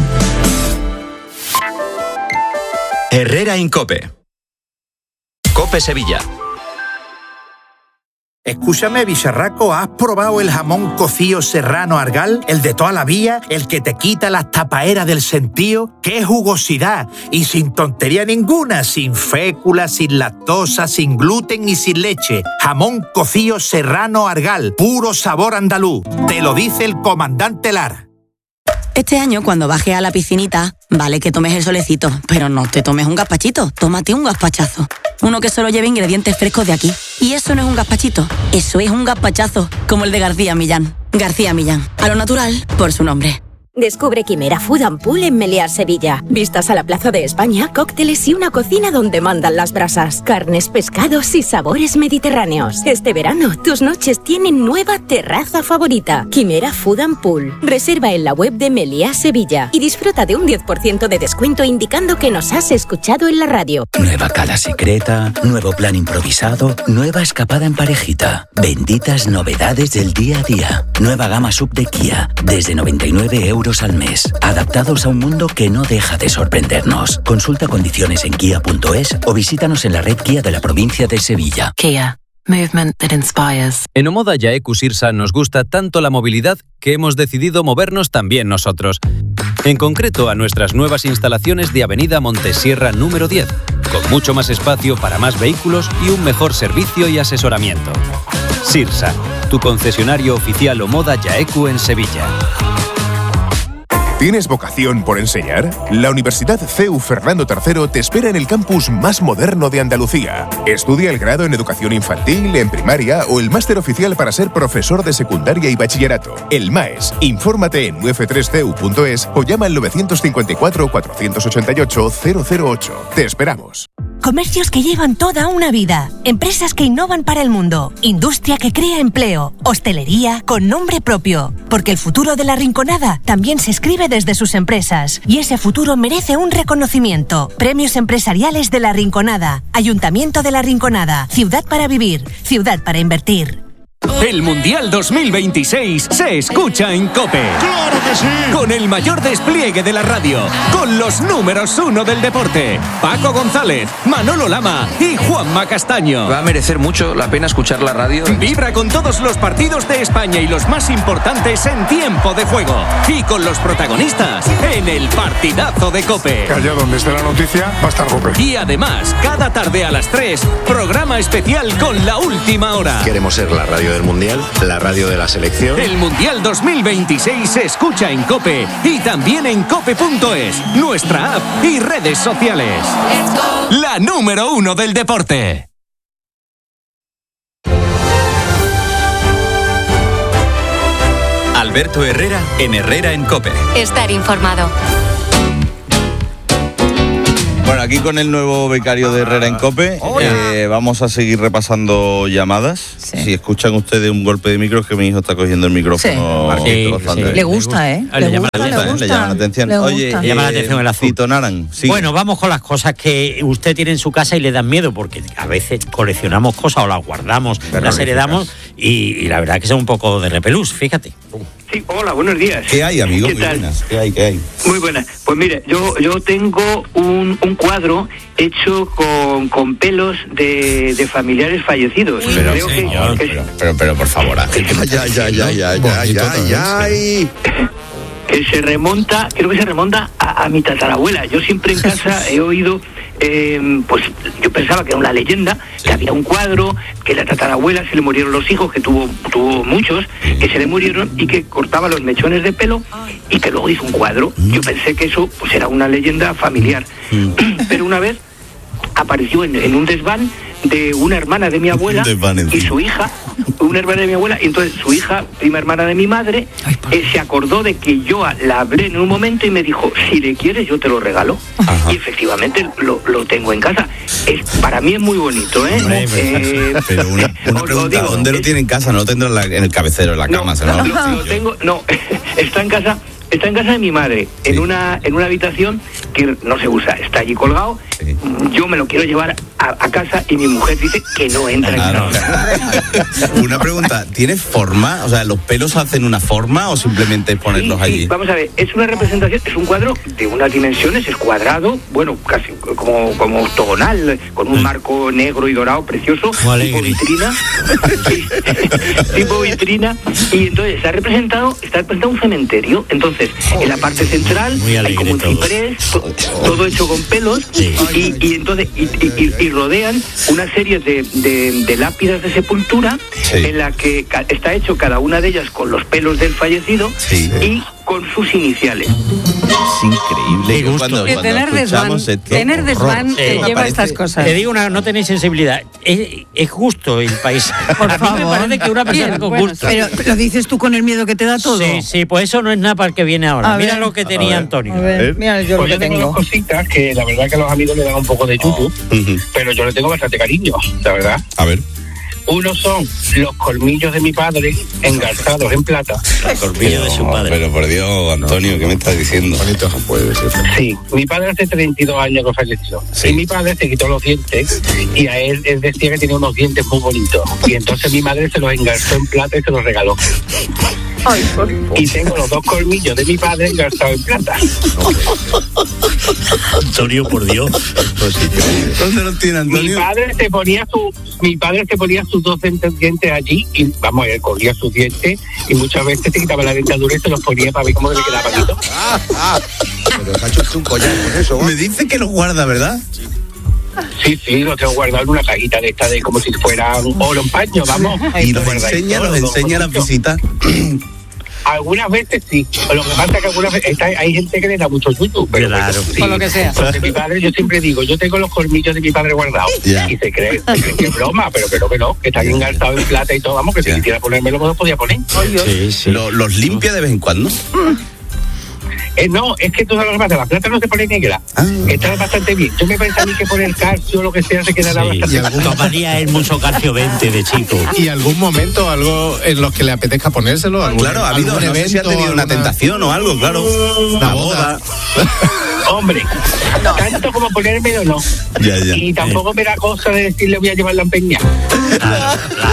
Herrera Incope. Cope Sevilla. Escúchame, bicharraco, ¿has probado el jamón cocido serrano Argal? El de toda la vida, el que te quita las tapaeras del sentío. ¡Qué jugosidad! Y sin tontería ninguna, sin fécula, sin lactosa, sin gluten y sin leche. Jamón cocido serrano Argal, puro sabor andaluz. Te lo dice el comandante Lara. Este año, cuando bajes a la piscinita, vale que tomes el solecito, pero no te tomes un gazpachito, tómate un gazpachazo. Uno que solo lleve ingredientes frescos de aquí. Y eso no es un gazpachito, eso es un gazpachazo, como el de García Millán. García Millán, a lo natural, por su nombre. Descubre Quimera Food and Pool en Meliar, Sevilla. Vistas a la Plaza de España, cócteles y una cocina donde mandan las brasas. Carnes, pescados y sabores mediterráneos. Este verano, tus noches tienen nueva terraza favorita. Quimera Food and Pool. Reserva en la web de Meliar, Sevilla. Y disfruta de un diez por ciento de descuento indicando que nos has escuchado en la radio. Nueva cala secreta, nuevo plan improvisado, nueva escapada en parejita. Benditas novedades del día a día. Nueva gama sub de Kia, desde noventa y nueve euros al mes. Adaptados a un mundo que no deja de sorprendernos. Consulta condiciones en kia punto es o visítanos en la red Kia de la provincia de Sevilla. Kia. Movement that inspires. En Omoda Yaeku Sirsa nos gusta tanto la movilidad que hemos decidido movernos también nosotros. En concreto a nuestras nuevas instalaciones de Avenida Montesierra número diez, con mucho más espacio para más vehículos y un mejor servicio y asesoramiento. Sirsa, tu concesionario oficial Omoda Yaeku en Sevilla. ¿Tienes vocación por enseñar? La Universidad C E U Fernando tercero te espera en el campus más moderno de Andalucía. Estudia el grado en educación infantil, en primaria o el máster oficial para ser profesor de secundaria y bachillerato. El MAES. Infórmate en u f tres c u punto es o llama al nueve cinco cuatro, cuatro ocho ocho, cero cero ocho. Te esperamos. Comercios que llevan toda una vida, empresas que innovan para el mundo, industria que crea empleo, hostelería con nombre propio, porque el futuro de La Rinconada también se escribe desde sus empresas y ese futuro merece un reconocimiento. Premios Empresariales de La Rinconada, Ayuntamiento de La Rinconada, Ciudad para Vivir, Ciudad para Invertir. El Mundial dos mil veintiséis se escucha en COPE. ¡Claro que sí! Con el mayor despliegue de la radio, con los números uno del deporte, Paco González, Manolo Lama y Juanma Castaño. Va a merecer mucho la pena escuchar la radio. Vibra con todos los partidos de España y los más importantes en tiempo de juego. Y con los protagonistas en el partidazo de COPE. Que allá donde esté la noticia va a estar COPE. Y además, cada tarde a las tres, programa especial con la última hora. Queremos ser la radio del Mundial, la radio de la selección. El Mundial dos mil veintiséis se escucha en COPE y también en cope punto es, nuestra app y redes sociales. La número uno del deporte. Alberto Herrera en Herrera en COPE. Estar informado. Bueno, aquí con el nuevo becario de Herrera en COPE, eh, vamos a seguir repasando llamadas. Sí. Si escuchan ustedes un golpe de micro, es que mi hijo está cogiendo el micrófono. Sí. Sí, sí. Le gusta, ¿eh? Le, le, gusta, gusta, le, gusta, le llama la atención. Le Oye, gusta. Le llama la atención el azul. Tito Naran, sí. Bueno, vamos con las cosas que usted tiene en su casa y le dan miedo, porque a veces coleccionamos cosas o las guardamos, las heredamos y, y la verdad que son un poco de repelús, fíjate. Sí, hola, buenos días. ¿Qué hay, amigo? ¿Qué Muy tal? buenas. ¿Qué hay, qué hay? Muy buenas. Pues mire, yo yo tengo un, un cuadro hecho con, con pelos de, de familiares fallecidos. Pero, Creo señor, que, que, pero, pero, pero, por favor, Ángel, ya, ya, ya, ya, ya, ya, ya, que se remonta, creo que se remonta a, a mi tatarabuela. Yo siempre en casa he oído, eh, pues yo pensaba que era una leyenda, sí. Que había un cuadro, que la tatarabuela se le murieron los hijos, que tuvo tuvo muchos, que se le murieron y que cortaba los mechones de pelo y que luego hizo un cuadro. Mm. Yo pensé que eso pues era una leyenda familiar. Mm. Pero una vez apareció en, en un desván de una hermana de mi abuela y su hija, una hermana de mi abuela, y entonces su hija, prima hermana de mi madre, eh, se acordó de que yo la hablé en un momento y me dijo, si le quieres yo te lo regalo. Ajá. Y efectivamente lo, lo tengo en casa. Es, para mí es muy bonito, ¿eh? Hombre, eh pero una, una pregunta, digo, ¿dónde es, lo tiene en casa? No lo tendrá en, la, en el cabecero, en la cama, no, ¿no? Lo, lo tengo, no, está en casa. Está en casa de mi madre, sí. en una en una habitación que no se usa, está allí colgado. Sí. Yo me lo quiero llevar a, a casa y mi mujer dice que no entra claro, en casa. Una pregunta, ¿tiene forma? O sea, ¿los pelos hacen una forma o simplemente ponerlos sí, sí. allí? Vamos a ver, es una representación, es un cuadro de unas dimensiones, es cuadrado, bueno, casi como, como octogonal, con un sí. marco negro y dorado precioso, tipo vitrina, tipo vitrina, y entonces está representado, está representado un cementerio, entonces en la parte central hay como un ciprés, to, todo hecho con pelos, sí. y, y entonces y, y, y rodean una serie de, de, de lápidas de sepultura, sí. en la que está hecho cada una de ellas con los pelos del fallecido, sí. y con sus iniciales. Es increíble. Qué gusto. Cuando, tener desván, tener desván te lleva parece, estas cosas. Te digo una, no tenéis sensibilidad. Es, es justo el país. Por a favor. mí me parece que una persona Bien, con bueno, gusto. Pero lo dices tú con el miedo que te da todo. Sí, sí, pues eso no es nada para el que viene ahora. A mira ver, lo que tenía Antonio. A ver, mira yo pues lo que yo tengo tengo. unas cositas que la verdad que los amigos le dan un poco de yutu, oh. uh-huh. pero yo le tengo bastante cariño, la verdad. A ver. Uno son los colmillos de mi padre engarzados en plata. Los colmillos de su padre. Pero por Dios, Antonio, ¿qué me estás diciendo? Bonito no puede ser. Sí, mi padre hace treinta y dos años que falleció. Sí. Y mi padre se quitó los dientes y a él, él decía que tenía unos dientes muy bonitos. Y entonces mi madre se los engarzó en plata y se los regaló. Ay, y tengo los dos colmillos de mi padre engarzados en plata. Antonio, por Dios. ¿Dónde los tiene Antonio? Mi padre se ponía su, mi padre se ponía sus dos dientes allí y vamos, él cogía sus dientes y muchas veces se quitaba la dentadura y se los ponía para ver cómo le quedaba bonito. Ah, ah. Pero se ha hecho un collar con eso, ¿no? Me dice que los guarda, ¿verdad? Sí, sí, los tengo guardados en una cajita de esta de como si fueran oro en paño, vamos. Y los enseña, los enseña a las visitas. Algunas veces sí, lo que pasa es que algunas veces está, hay gente que le da mucho yuyu, pero claro, sí. Por lo que sea. Porque mi padre, yo siempre digo, yo tengo los colmillos de mi padre guardados, yeah. y se cree, se cree que es broma, pero que no, que no, que están engarzados en plata y todo, vamos, que yeah. si quisiera ponérmelo, me lo podía poner. Sí, sí. ¿Lo, ¿Los limpia de vez en cuando? Eh, no, es que todo lo que pasa, la plata no se pone negra, ah, está bastante bien. Yo me pensé a mí que poner calcio o lo que sea se quedará sí, bastante bien. Tomaría el muso calcio veinte de chico. ¿Y algún momento, algo en los que le apetezca ponérselo? ¿Algún, claro, ha habido, no sé si ha tenido alguna... una tentación o algo, claro. Una boda. Hombre, no. Tanto como ponérmelo no. Ya, ya. Y tampoco me da cosa de decirle voy a llevarla a empeñar. Claro, claro.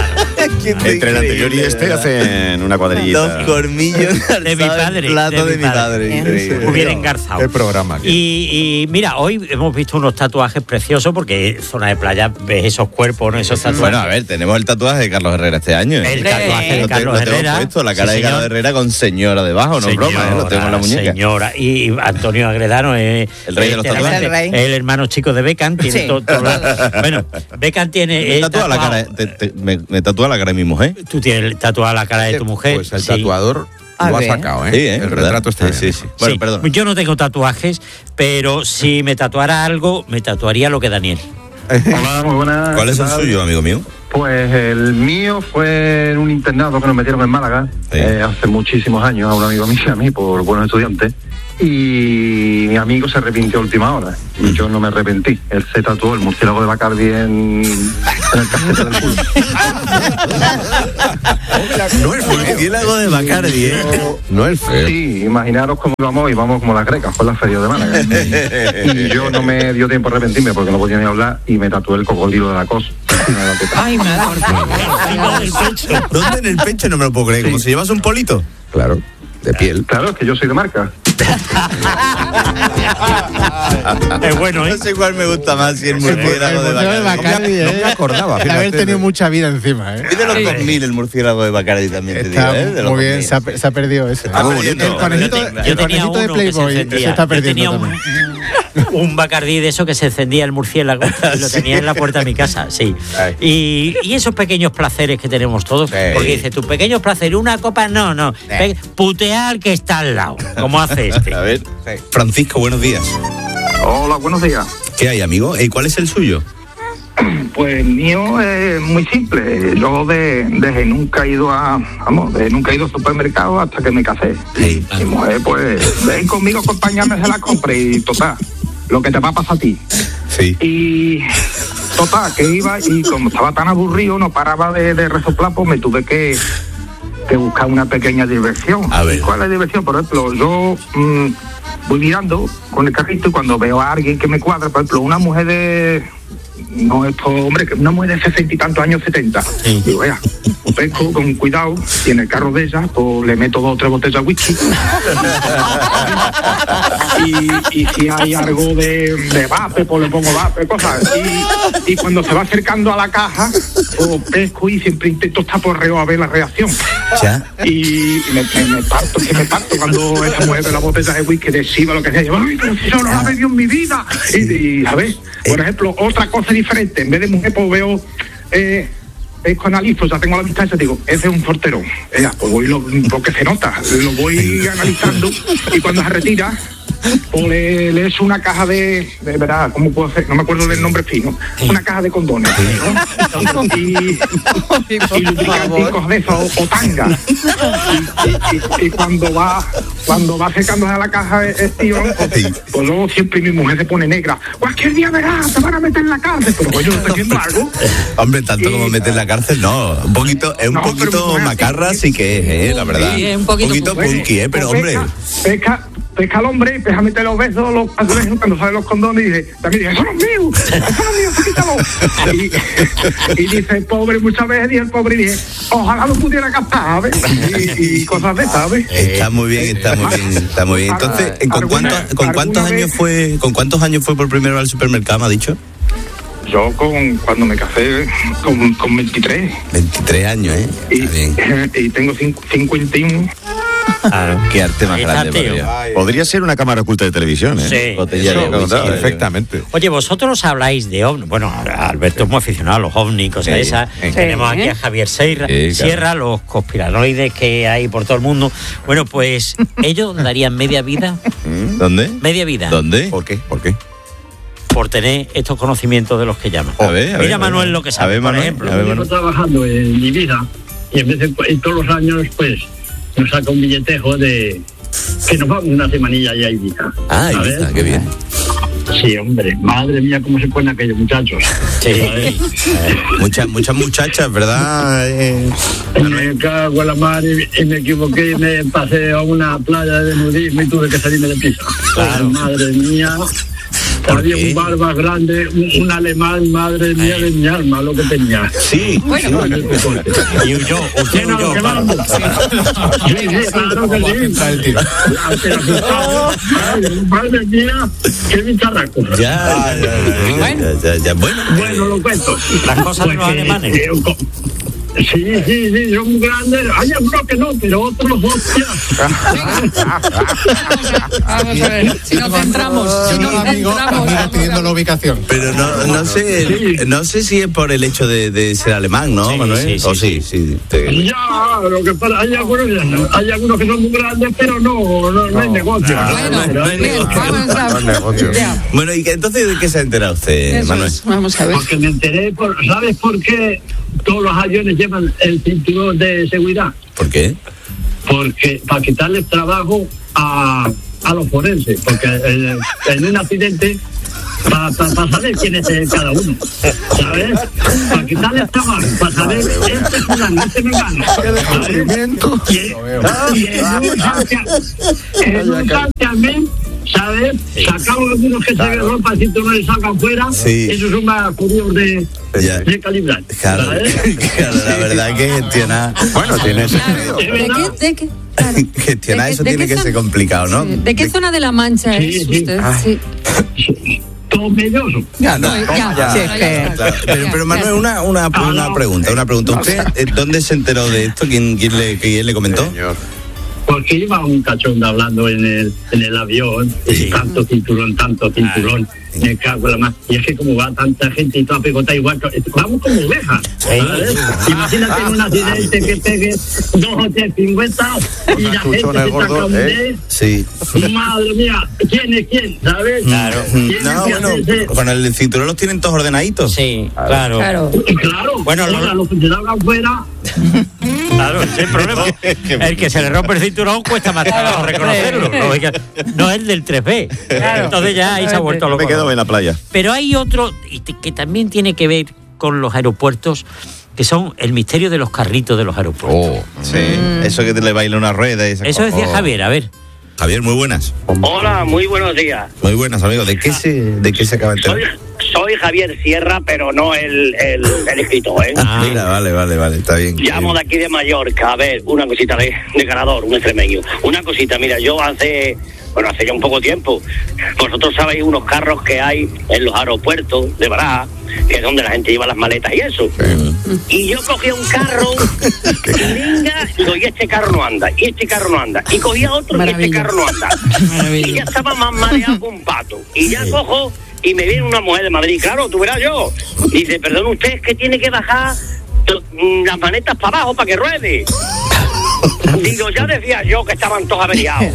Entre el anterior y este hacen una cuadrilla. Dos cormillos de mi padre. Plato de, de mi padre. padre. Muy bien engarzado. El programa. Aquí. Y, y mira, hoy hemos visto unos tatuajes preciosos porque zona de playa ves esos cuerpos, ¿no? Esos tatuajes. Bueno, a ver, tenemos el tatuaje de Carlos Herrera este año. El tatuaje de lo Carlos te, lo Herrera. Puesto, la cara sí, de Carlos señor. Herrera con señora debajo, no Señora, broma, ¿eh? Lo tengo en la muñeca. Señora. Y Antonio Agredano es el rey de los tatuajes. El, rey. el hermano chico de Beckham. Tiene Sí. todo, todo la, bueno, Beckham tiene. Me tatúa, la cara, te, te, me, me tatúa la cara de mi mujer. Tú tienes tatuada la cara de tu mujer. Pues el sí. tatuador A lo ha ver. sacado, ¿eh? Sí, ¿eh? El ¿verdad? retrato está sí, bien. sí, sí. Bueno, Sí. perdón. Yo no tengo tatuajes, pero si me tatuara algo, me tatuaría lo que Daniel. Hola, muy buenas. ¿Cuál es el suyo, amigo mío? Pues el mío fue en un internado que nos metieron en Málaga Sí. eh, hace muchísimos años a un amigo mío y a mí por buenos estudiantes. Y mi amigo se arrepintió a última hora y yo no me arrepentí. Él se tatuó el murciélago de Bacardi en, en el casete del culo. No el murciélago de Bacardi, ¿eh? No el feo. Sí, imaginaros cómo íbamos, íbamos como las grecas, por la feria de Málaga. Y yo no me dio tiempo a arrepentirme porque no podía ni hablar y me tatué el cocodrilo de la cosa. Ay, madre. ¿Dónde en el pecho? No me lo puedo creer. ¿Cómo si llevas un polito? Claro, de piel. Claro, es que yo soy de marca. Es bueno, ¿eh? No sé cuál me gusta más, si el murciélago de Bacardi. Bacardi, no me acordaba. De haber tenido mucha vida encima, ¿eh? Es de los dos mil el murciélago de Bacardi también, te digo, Está ¿eh? De los muy bien, dos mil. se ha, se ha perdido ese. Está muy bonito. El conejito, Yo te- el yo tenía conejito de uno que se Playboy encendía. se está Yo tenía perdiendo un- también. Un Bacardí de eso que se encendía el murciélago y lo tenía en la puerta de mi casa, sí. Y, y esos pequeños placeres que tenemos todos, porque dice, tus pequeños placeres, una copa, no, no, Pe- putear al que está al lado, como hace este. A ver, Francisco, buenos días. Hola, buenos días. ¿Qué hay, amigo? ¿Y cuál es el suyo? Pues el mío es muy simple. Yo de, desde nunca he ido a, vamos, de nunca he ido al supermercado hasta que me casé. Sí. Mi mujer, pues, ven conmigo, acompáñame a la compra y total, lo que te va a pasar a ti. Sí. Y total, que iba y como estaba tan aburrido, no paraba de, de resoplar, pues me tuve que, que buscar una pequeña diversión. A ver. ¿Y cuál es la diversión? Por ejemplo, yo mm, voy mirando con el carrito y cuando veo a alguien que me cuadra, por ejemplo, una mujer de... No, esto, hombre, que una mujer de sesenta y tantos años, setenta. Sí. Digo, vea, pesco con cuidado y en el carro de ella, pues le meto dos o tres botellas de whisky. y, y si hay algo de, de vape, pues le pongo vape, cosas. Y, y cuando se va acercando a la caja, pues pesco y siempre intento estar por reo a ver la reacción. ¿Ya? Y, y me, me, me parto, que me parto cuando esa mujer ve la botella de whisky de Shiva, lo que sea. Yo, ay, pero si yo no la he bebido en mi vida. Y, y ¿sabes? Por ejemplo, otra cosa diferente. En vez de mujer, pues veo... Eh, pesco, analizo, ya tengo la distancia, digo, ese es un sorterón. Eh, pues voy lo, porque se nota, lo voy analizando y cuando se retira, pues le, le echo una caja de, de verdad, ¿cómo puedo hacer? No me acuerdo del nombre fino. Una caja de condones, ¿no? Y, y lubricante y cosas de eso, o, o tanga. Y, y- y cuando va cuando va acercándose a la caja el tío, pues, pues luego siempre mi mujer se pone negra. Cualquier día verás, te van a meter en la cárcel. Pero coño, ¿estoy haciendo algo? Hombre, tanto como meter en la cárcel, no. Un poquito, es un No, pero poquito mujer, macarra, sí que es, eh, la verdad. Sí, es un poquito punky, eh, pero Pues hombre. Pesca, pesca, pesca al hombre y deja meter los besos, los azulejos, cuando salen los condones y dice, también dice, eso no es mío, eso no es mío, quítalo. Y, y dice, pobre, muchas veces dice el pobre y dice, ojalá lo pudiera captar, ¿sabes? Y, y cosas de esas, ¿sabes? Está muy bien, está muy bien, está muy bien. Entonces, ¿con, Alguna- cuántos, ¿con cuántos alguna años vez- fue, con cuántos años fue por primera vez al supermercado, me ha dicho? Yo con cuando me casé con, con veintitrés veintitrés años, ¿eh? y, Está bien. y tengo cincu- cincuenta y uno. Claro, qué arte más Ahí está, grande, tío. por Dios. Podría ser una cámara oculta de televisión, ¿eh? Sí. Botella Eso, de whisky, claro, Perfectamente. Oye, vosotros habláis de ovnis. Bueno, Alberto es muy aficionado a los ovnis, cosas Sí, esas. sí. Tenemos aquí a Javier Sierra, Sí, claro. Sierra, los conspiranoides que hay por todo el mundo. Bueno, pues ellos darían media vida, ¿Dónde? media vida, ¿Dónde? ¿Por qué? ¿Por qué? por tener estos conocimientos de los que llaman. A ver, a ver, Mira a ver. Manuel lo que A sabe, ver, por Manuel, ejemplo. a ver, Yo Manuel. llevo trabajando en mi vida y en vez de, y todos los años pues nos saca un billetejo de que nos vamos una semanilla y hay vida. Ah, A Ibiza, ver. qué bien. Sí, hombre, madre mía, cómo se ponen aquellos muchachos. Sí. Muchas, muchas muchachas, ¿verdad? Eh, Me cago en la mar y, y me equivoqué y me pasé a una playa de nudismo y tuve que salirme de piso. Claro. Madre mía. Había un barba grande, un, un alemán, madre mía de mi alma, lo que tenía. Sí, bueno. Y huyó, usted huyó. Sí, sí, claro que sí. Madre mía, qué bicharraco. Ya, ya, ya, ya, ya, bueno. Bueno, lo cuento. Las cosas de los alemanes. Sí, sí, sí, son grandes. Hay algunos que no, pero otros, hostia. Vamos a ver, si nos centramos, si nos centramos. Pidiendo la ubicación. Pero no, no sé, no sé si es por el hecho de, de ser alemán, ¿no, Sí, Manuel? sí, sí, o sí, sí. te- Ya, lo que pasa, hay algunos, hay algunos que son muy grandes, pero no, no, no hay negocio. Bueno, no hay bien, negocio. vamos a Ya. Bueno, y que, entonces, ¿de qué se ha enterado usted, Eso Manuel? es, vamos a ver. Porque me enteré, por, ¿sabes por qué todos los aviones llevan el cinturón de seguridad? ¿Por qué? Porque para quitarles trabajo a, a los forenses, porque eh, en un accidente, para pa, pa saber quién es el, cada uno, ¿sabes? Para quitarles trabajo, para saber este es fulano, este me gana, ¿sabes? Y, y en un santia- en un santiamén, ¿sabes? Sacamos algunos que se ropa si tú no le sacan fuera, Sí. esos son más curiosos de, Ya. de calibrar. Claro, ¿sabes? claro, la verdad que gestionar, Bueno, tienes. ¿Es ¿De verdad? qué, de qué? Claro. gestionar ¿De qué- eso de tiene qué que zona- ser complicado, ¿no? Sí. ¿De qué zona de la Mancha Sí, es sí. usted? Ah. Sí. Todo melloso. Ya, no. No, ya, Sí, ya, es ya que- está. Claro, pero, Ya, pero ya Manuel, está. una, una, Ah, una no. pregunta, una pregunta. ¿Usted eh, dónde se enteró de esto? ¿Quién, quién, le, quién le comentó? Señor. Porque iba un cachondo hablando en el, en el avión, y tanto cinturón, tanto cinturón, me cago en la más. Y es que como va tanta gente y toda pegota igual, que- vamos como ovejas, ¿sabes? Imagínate en un accidente que pegue dos o tres cincuenta y la gente chuchones se saca gordos, un ¿eh? dedo. Sí. Madre mía, ¿quién es quién? ¿Sabes? Claro. Tiene No, que bueno, hacerse- con el cinturón los tienen todos ordenaditos. Sí, claro. Claro. Y claro, Bueno, lo- ahora los que se salgan fuera, Claro, ese es el problema. El que se le rompe el cinturón cuesta más trabajo reconocerlo. No, es que- no es el del tres B. Entonces ya ahí se ha vuelto loco. Me quedo en la playa. Pero hay otro y te- que también tiene que ver con los aeropuertos, que son el misterio de los carritos de los aeropuertos. Oh, Sí, eso que te le baila una rueda y esas Eso cosas. decía Javier, a ver. Javier, muy buenas. Hola, muy buenos días. Muy buenas, amigo. ¿De qué se, de qué se acaba de Soy, enterar? soy Javier Sierra, pero no el, el, el escritor, ¿eh? Ah, mira, vale, vale, vale, está bien. Llamo de aquí de Mallorca. A ver, una cosita de, de ganador, un extremeño. Una cosita, mira, yo hace, bueno, hace ya un poco tiempo, vosotros sabéis unos carros que hay en los aeropuertos de Baraja, que es donde la gente lleva las maletas y eso. Y yo cogía un carro, y venga, digo, y este carro no anda, y este carro no anda. Y cogía otro, y este carro no anda. Y ya estaba más mareado que un pato. Y ya cojo, y me viene una mujer de Madrid, claro, tú verás yo. Dice, perdón, usted es que tiene que bajar to- las manetas para abajo para que ruede. Digo, ya decía yo que estaban todos averiados.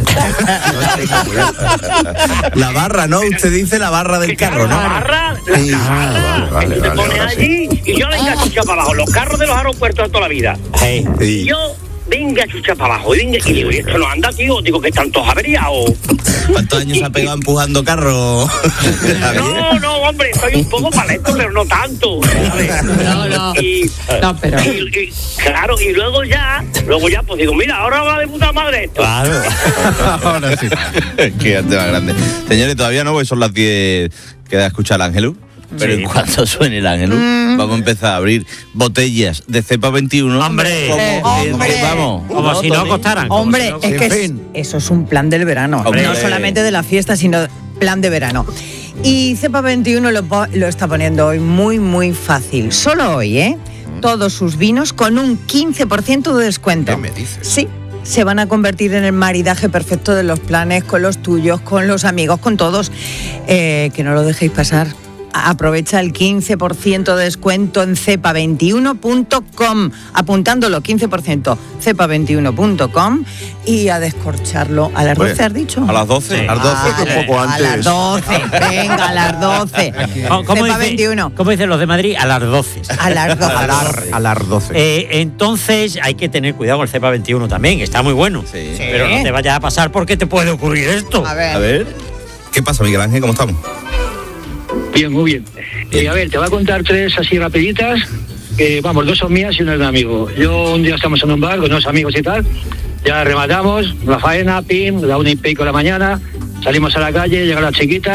La barra, ¿no? Usted dice la barra del carro, ¿no? La barra, la, Sí. la barra, Vale, que tú te vale, pones ahora sí. allí y yo la venga chucha para abajo. Los carros de los aeropuertos de toda la vida. Sí. Y yo venga chucha para abajo. Y, venga, y digo, ¿y esto no anda, tío? Digo, que están todos averiados. ¿Cuántos años ha pegado empujando carro? No, no, hombre, soy un poco paleto, pero no tanto. ¿sabes? No, no. Y, No, pero. y- y- claro, y luego ya, luego ya, pues digo, mira, ahora va de puta madre esto. Claro. Ahora sí. Qué tema grande. Señores, todavía no, porque son las diez. Queda escuchar al Ángelus. Pero Sí. en cuanto suene el Ángelus, Mm. vamos a empezar a abrir botellas de cepa veintiuno. ¡Hombre! Como, Eh, eh, hombre. vamos. Como si no Tony. costaran. como Hombre, si no- es que En es- fin. eso es un plan del verano. Hombre. No solamente de la fiesta, sino plan de verano. Y Cepa veintiuno lo, po- lo está poniendo hoy muy, muy fácil. Solo hoy, ¿eh? Todos sus vinos con un quince por ciento de descuento. ¿Qué me dices? Sí. Se van a convertir en el maridaje perfecto de los planes con los tuyos, con los amigos, con todos. Eh, que no lo dejéis pasar. Aprovecha el quince por ciento de descuento en cepa veintiuno punto com, apuntándolo quince por ciento cepa veintiuno punto com y a descorcharlo. ¿A las Pues, doce has dicho? A las doce. Sí. A las doce. Ah, un poco a antes. las doce, venga, a las doce. ¿Cómo, cómo cepa dice- veintiuno. cómo dicen los de Madrid? A las doce. A las doce. A las, a las doce. Eh, entonces hay que tener cuidado con el cepa veintiuno también, que está muy bueno. Sí. Pero no te vayas a pasar porque te puede ocurrir esto. A ver. A ver. ¿Qué pasa, Miguel Ángel? ¿Cómo estamos? Bien, muy bien. Eh, a ver, te voy a contar tres así rapiditas, que vamos, dos son mías y una es de un amigo. Yo un día estamos en un bar con unos amigos y tal, ya rematamos, la faena, pim, la una y pico de la mañana, salimos a la calle, llega la chiquita,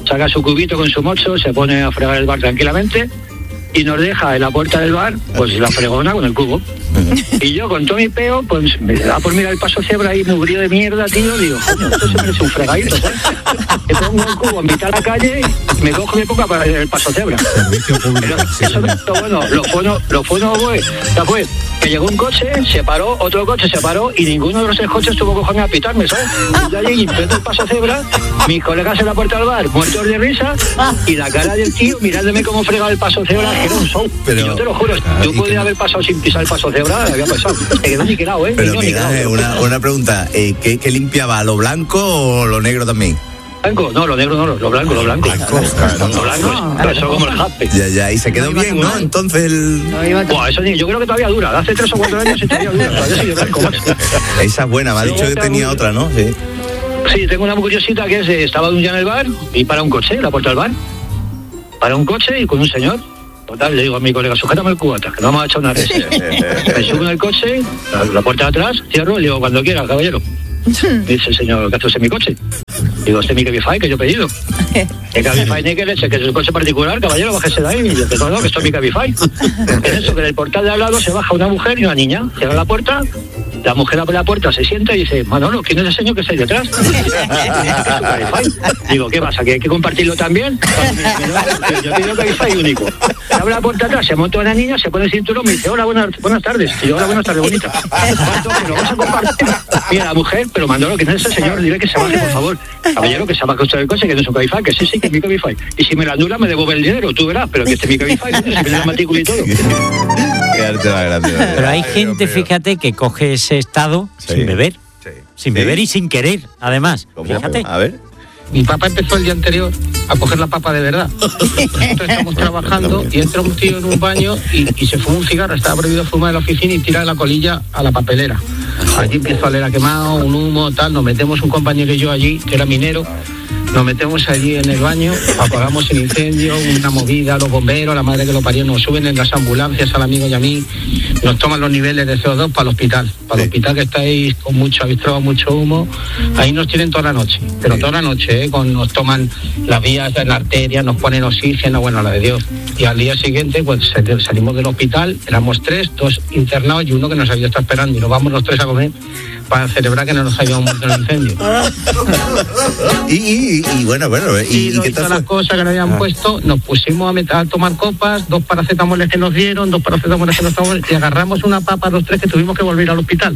saca su cubito con su mocho, se pone a fregar el bar tranquilamente y nos deja en la puerta del bar, pues la fregona con el cubo. Y yo con todo mi peo, pues me da por mirar el paso cebra ahí mugrido de mierda, tío, digo, coño, esto se merece un fregadito, ¿sabes? Me pongo el cubo en mitad de la calle, me cojo y me pongo para el paso cebra. Pero eso no es lo bueno, lo bueno, lo bueno fue, ya fue, que llegó un coche, se paró, otro coche se paró y ninguno de los tres coches tuvo cojones a pitarme, ¿sabes? Y yo allí empezó el paso cebra, mis colegas en la puerta del bar, muertos de risa, y la cara del tío mirándome cómo fregaba el paso cebra, que era un show. Pero, y yo te lo juro, ah, yo podría haber pasado sin pisar el paso cebra, había pasado. Se quedó niquelado, ¿eh? Pero no, mira, niquelado, una, una pregunta, eh, ¿qué, ¿qué limpiaba? ¿Lo blanco o lo negro también? Blanco, no, lo negro no, lo blanco, lo blanco. Blanco, claro. Lo blanco, no, eso como el jaspe. Ya, ya, y se quedó no bien, ¿no? Entonces el... Buah, eso yo creo que todavía dura, hace tres o cuatro años y todavía dura, todavía sigue blanco, macho. Esa es buena, me ha dicho que tenía otra, ¿no? Sí. Sí, tengo una muy curiosita que es, estaba un día en el bar y para un coche, en la puerta del bar. Para un coche y con un señor. Total, le digo a mi colega, sujétame el cubata, que no vamos a echar una res. Me subo en el coche, la, la puerta de atrás, cierro y le digo, cuando quiera, caballero. Me dice el señor, ¿qué haces en mi coche? Digo, este es mi Cabify que yo he pedido. ¿Qué Cabify ni que leche? Que es un coche particular, caballero, bájese de ahí. Y yo, no, no, que esto es mi Cabify. Es eso, que en el portal de al lado se baja una mujer y una niña, cierra la puerta, la mujer abre la puerta, se sienta y dice, Manolo, ¿quién es el señor que está ahí detrás? Digo, ¿qué pasa? ¿Que hay que compartirlo también? Yo tengo Cabify único. Se abre la puerta atrás, se monta una niña, se pone el cinturón, me dice, hola, buenas, buenas tardes. Y yo, hola, buenas tardes, bonita. ¿Lo vamos a compartir? Mira, la mujer, pero Manolo, ¿quién es ese señor? Dile que se baje, por favor. Caballero, que se baje usted del coche, que no es un Cabify, que sí, sí, que es mi Cabify. Y si me la anula, me devuelve el dinero, tú verás, pero que este es mi Cabify, se me da la matrícula y todo. Pero hay gente, fíjate, que coge ese estado sí. sin beber. Sí. Sin beber sí. y sin querer, además. ¿Cómo? Fíjate. A ver. Mi papá empezó el día anterior a coger la papa de verdad. Nosotros estamos trabajando y entra un tío en un baño y, y se fuma un cigarro. Estaba prohibido fumar en la oficina y tira la colilla a la papelera. Allí empezó a leer a quemado, un humo, tal. Nos metemos un compañero y yo allí, que era minero. Nos metemos allí en el baño, apagamos el incendio, una movida, los bomberos, la madre que lo parió, nos suben en las ambulancias al amigo y a mí, nos toman los niveles de C O dos para el hospital, para el hospital que estáis con mucho, habéis probado mucho humo, ahí nos tienen toda la noche, pero toda la noche, ¿eh? Con, nos toman las vías de la arteria, nos ponen oxígeno, bueno, la de Dios. Y al día siguiente, pues salimos del hospital, éramos tres, dos internados y uno que nos había estado esperando, y nos vamos los tres a comer para celebrar que no nos habíamos muerto en el incendio. y, y, y bueno, bueno, y, y, y qué tal las cosas que nos habían ah. puesto, nos pusimos a, meter, a tomar copas, dos paracetamoles que nos dieron, dos paracetamoles que nos tomamos, y agarramos una papa, los tres, que tuvimos que volver al hospital.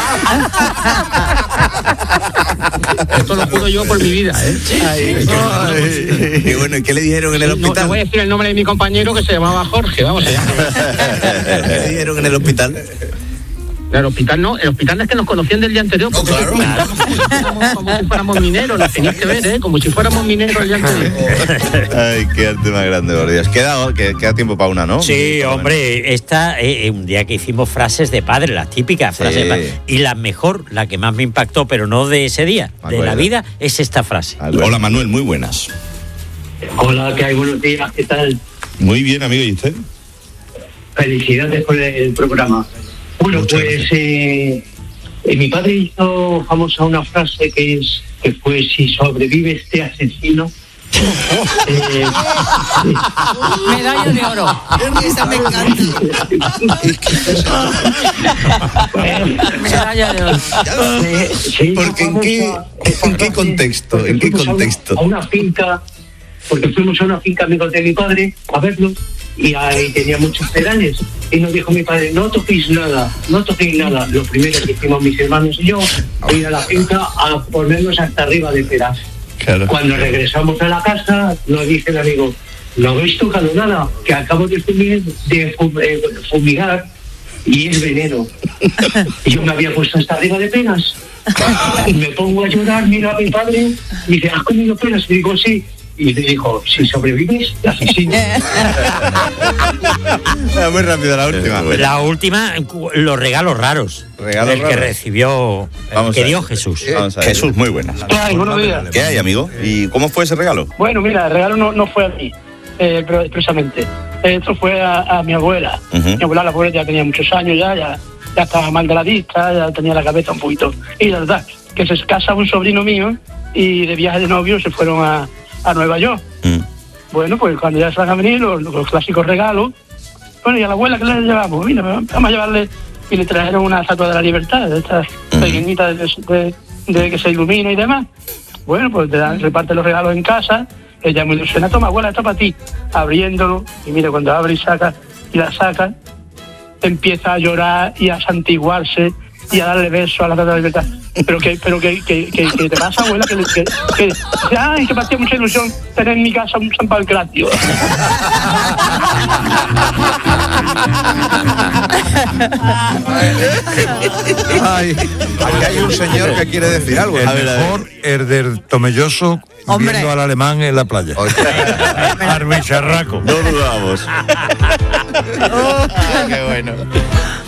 Esto lo juro yo por mi vida, ¿eh? Ay, ay, y bueno, ¿y qué le dijeron en el hospital? No, no voy a decir el nombre de mi compañero que se llamaba Jorge, vamos allá. ¿Qué le dijeron en el hospital? El hospital no, el hospital es que nos conocían del día anterior. Porque oh, claro. Como, como si fuéramos mineros, nos tenéis que ver, ¿eh? Como si fuéramos mineros el día anterior. Ay, qué arte más grande, por Dios. Queda, queda tiempo para una, ¿no? Sí, hombre, esta, eh, un día que hicimos frases de padre, las típicas sí. frases de padre. Y la mejor, la que más me impactó, pero no de ese día, de la vida, es esta frase. Hola, Manuel, muy buenas. Hola, ¿qué hay? Buenos días, ¿qué tal? Muy bien, amigo, ¿y usted? Felicidades por el programa. Bueno, Muchas pues eh, eh, mi padre hizo famosa una frase que es que fue: si sobrevive este asesino. eh, Medalla de oro. Esa me encanta. Medalla de oro. Eh, Porque en qué, ¿en qué contexto? ¿En qué contexto? A una finca, porque fuimos a una finca amigos de mi padre a verlo. Y ahí tenía muchos pedales. Y nos dijo mi padre, no toquéis nada, no toquéis nada. Lo primero que hicimos mis hermanos y yo, ir a la finca a ponernos hasta arriba de peras. Claro. Cuando regresamos a la casa, nos dice el amigo, no habéis tocado nada, que acabo de fumigar, de fumigar y es veneno. Y yo me había puesto hasta arriba de peras. Y me pongo a llorar, mira a mi padre, y dice, ¿has comido peras? Y digo, sí. Y le dijo, si sobrevives, te asesino. Muy rápido, la última. La última, los regalos raros. Regalos el raros. que recibió, el que dio Jesús. Vamos a ver. Jesús, muy buenas. ¿Qué hay? Buenos días. ¿Qué hay, amigo? ¿Y cómo fue ese regalo? Bueno, mira, el regalo no, no fue a mí, eh, pero expresamente. Esto fue a, a mi abuela. Uh-huh. Mi abuela, la pobre, ya tenía muchos años, ya, ya, ya estaba mal de la vista, ya tenía la cabeza un poquito. Y la verdad, que se casa un sobrino mío y de viaje de novio se fueron a a Nueva York. Mm. Bueno, pues cuando ya se van a venir los, los clásicos regalos, bueno, y a la abuela que le llevamos, mira, vamos a llevarle, y le trajeron una estatua de la libertad, de estas mm. pequeñitas de, de, de que se ilumina y demás. Bueno, pues te dan, reparte los regalos en casa, ella muy ilusionada, toma abuela, esto para ti, abriéndolo, y mira, cuando abre y saca, y la saca, empieza a llorar y a santiguarse y a darle besos a la estatua de la libertad. Pero que, pero que, que, que, que te pasa, abuela, que, que, que, que ay, que me hacía mucha ilusión tener en mi casa un San Pancratio. Ay, aquí hay un señor que quiere decir algo. El A ver, mejor, el del Tomelloso, Hombre. viendo al alemán en la playa. Al bicharraco. No dudamos. Qué bueno.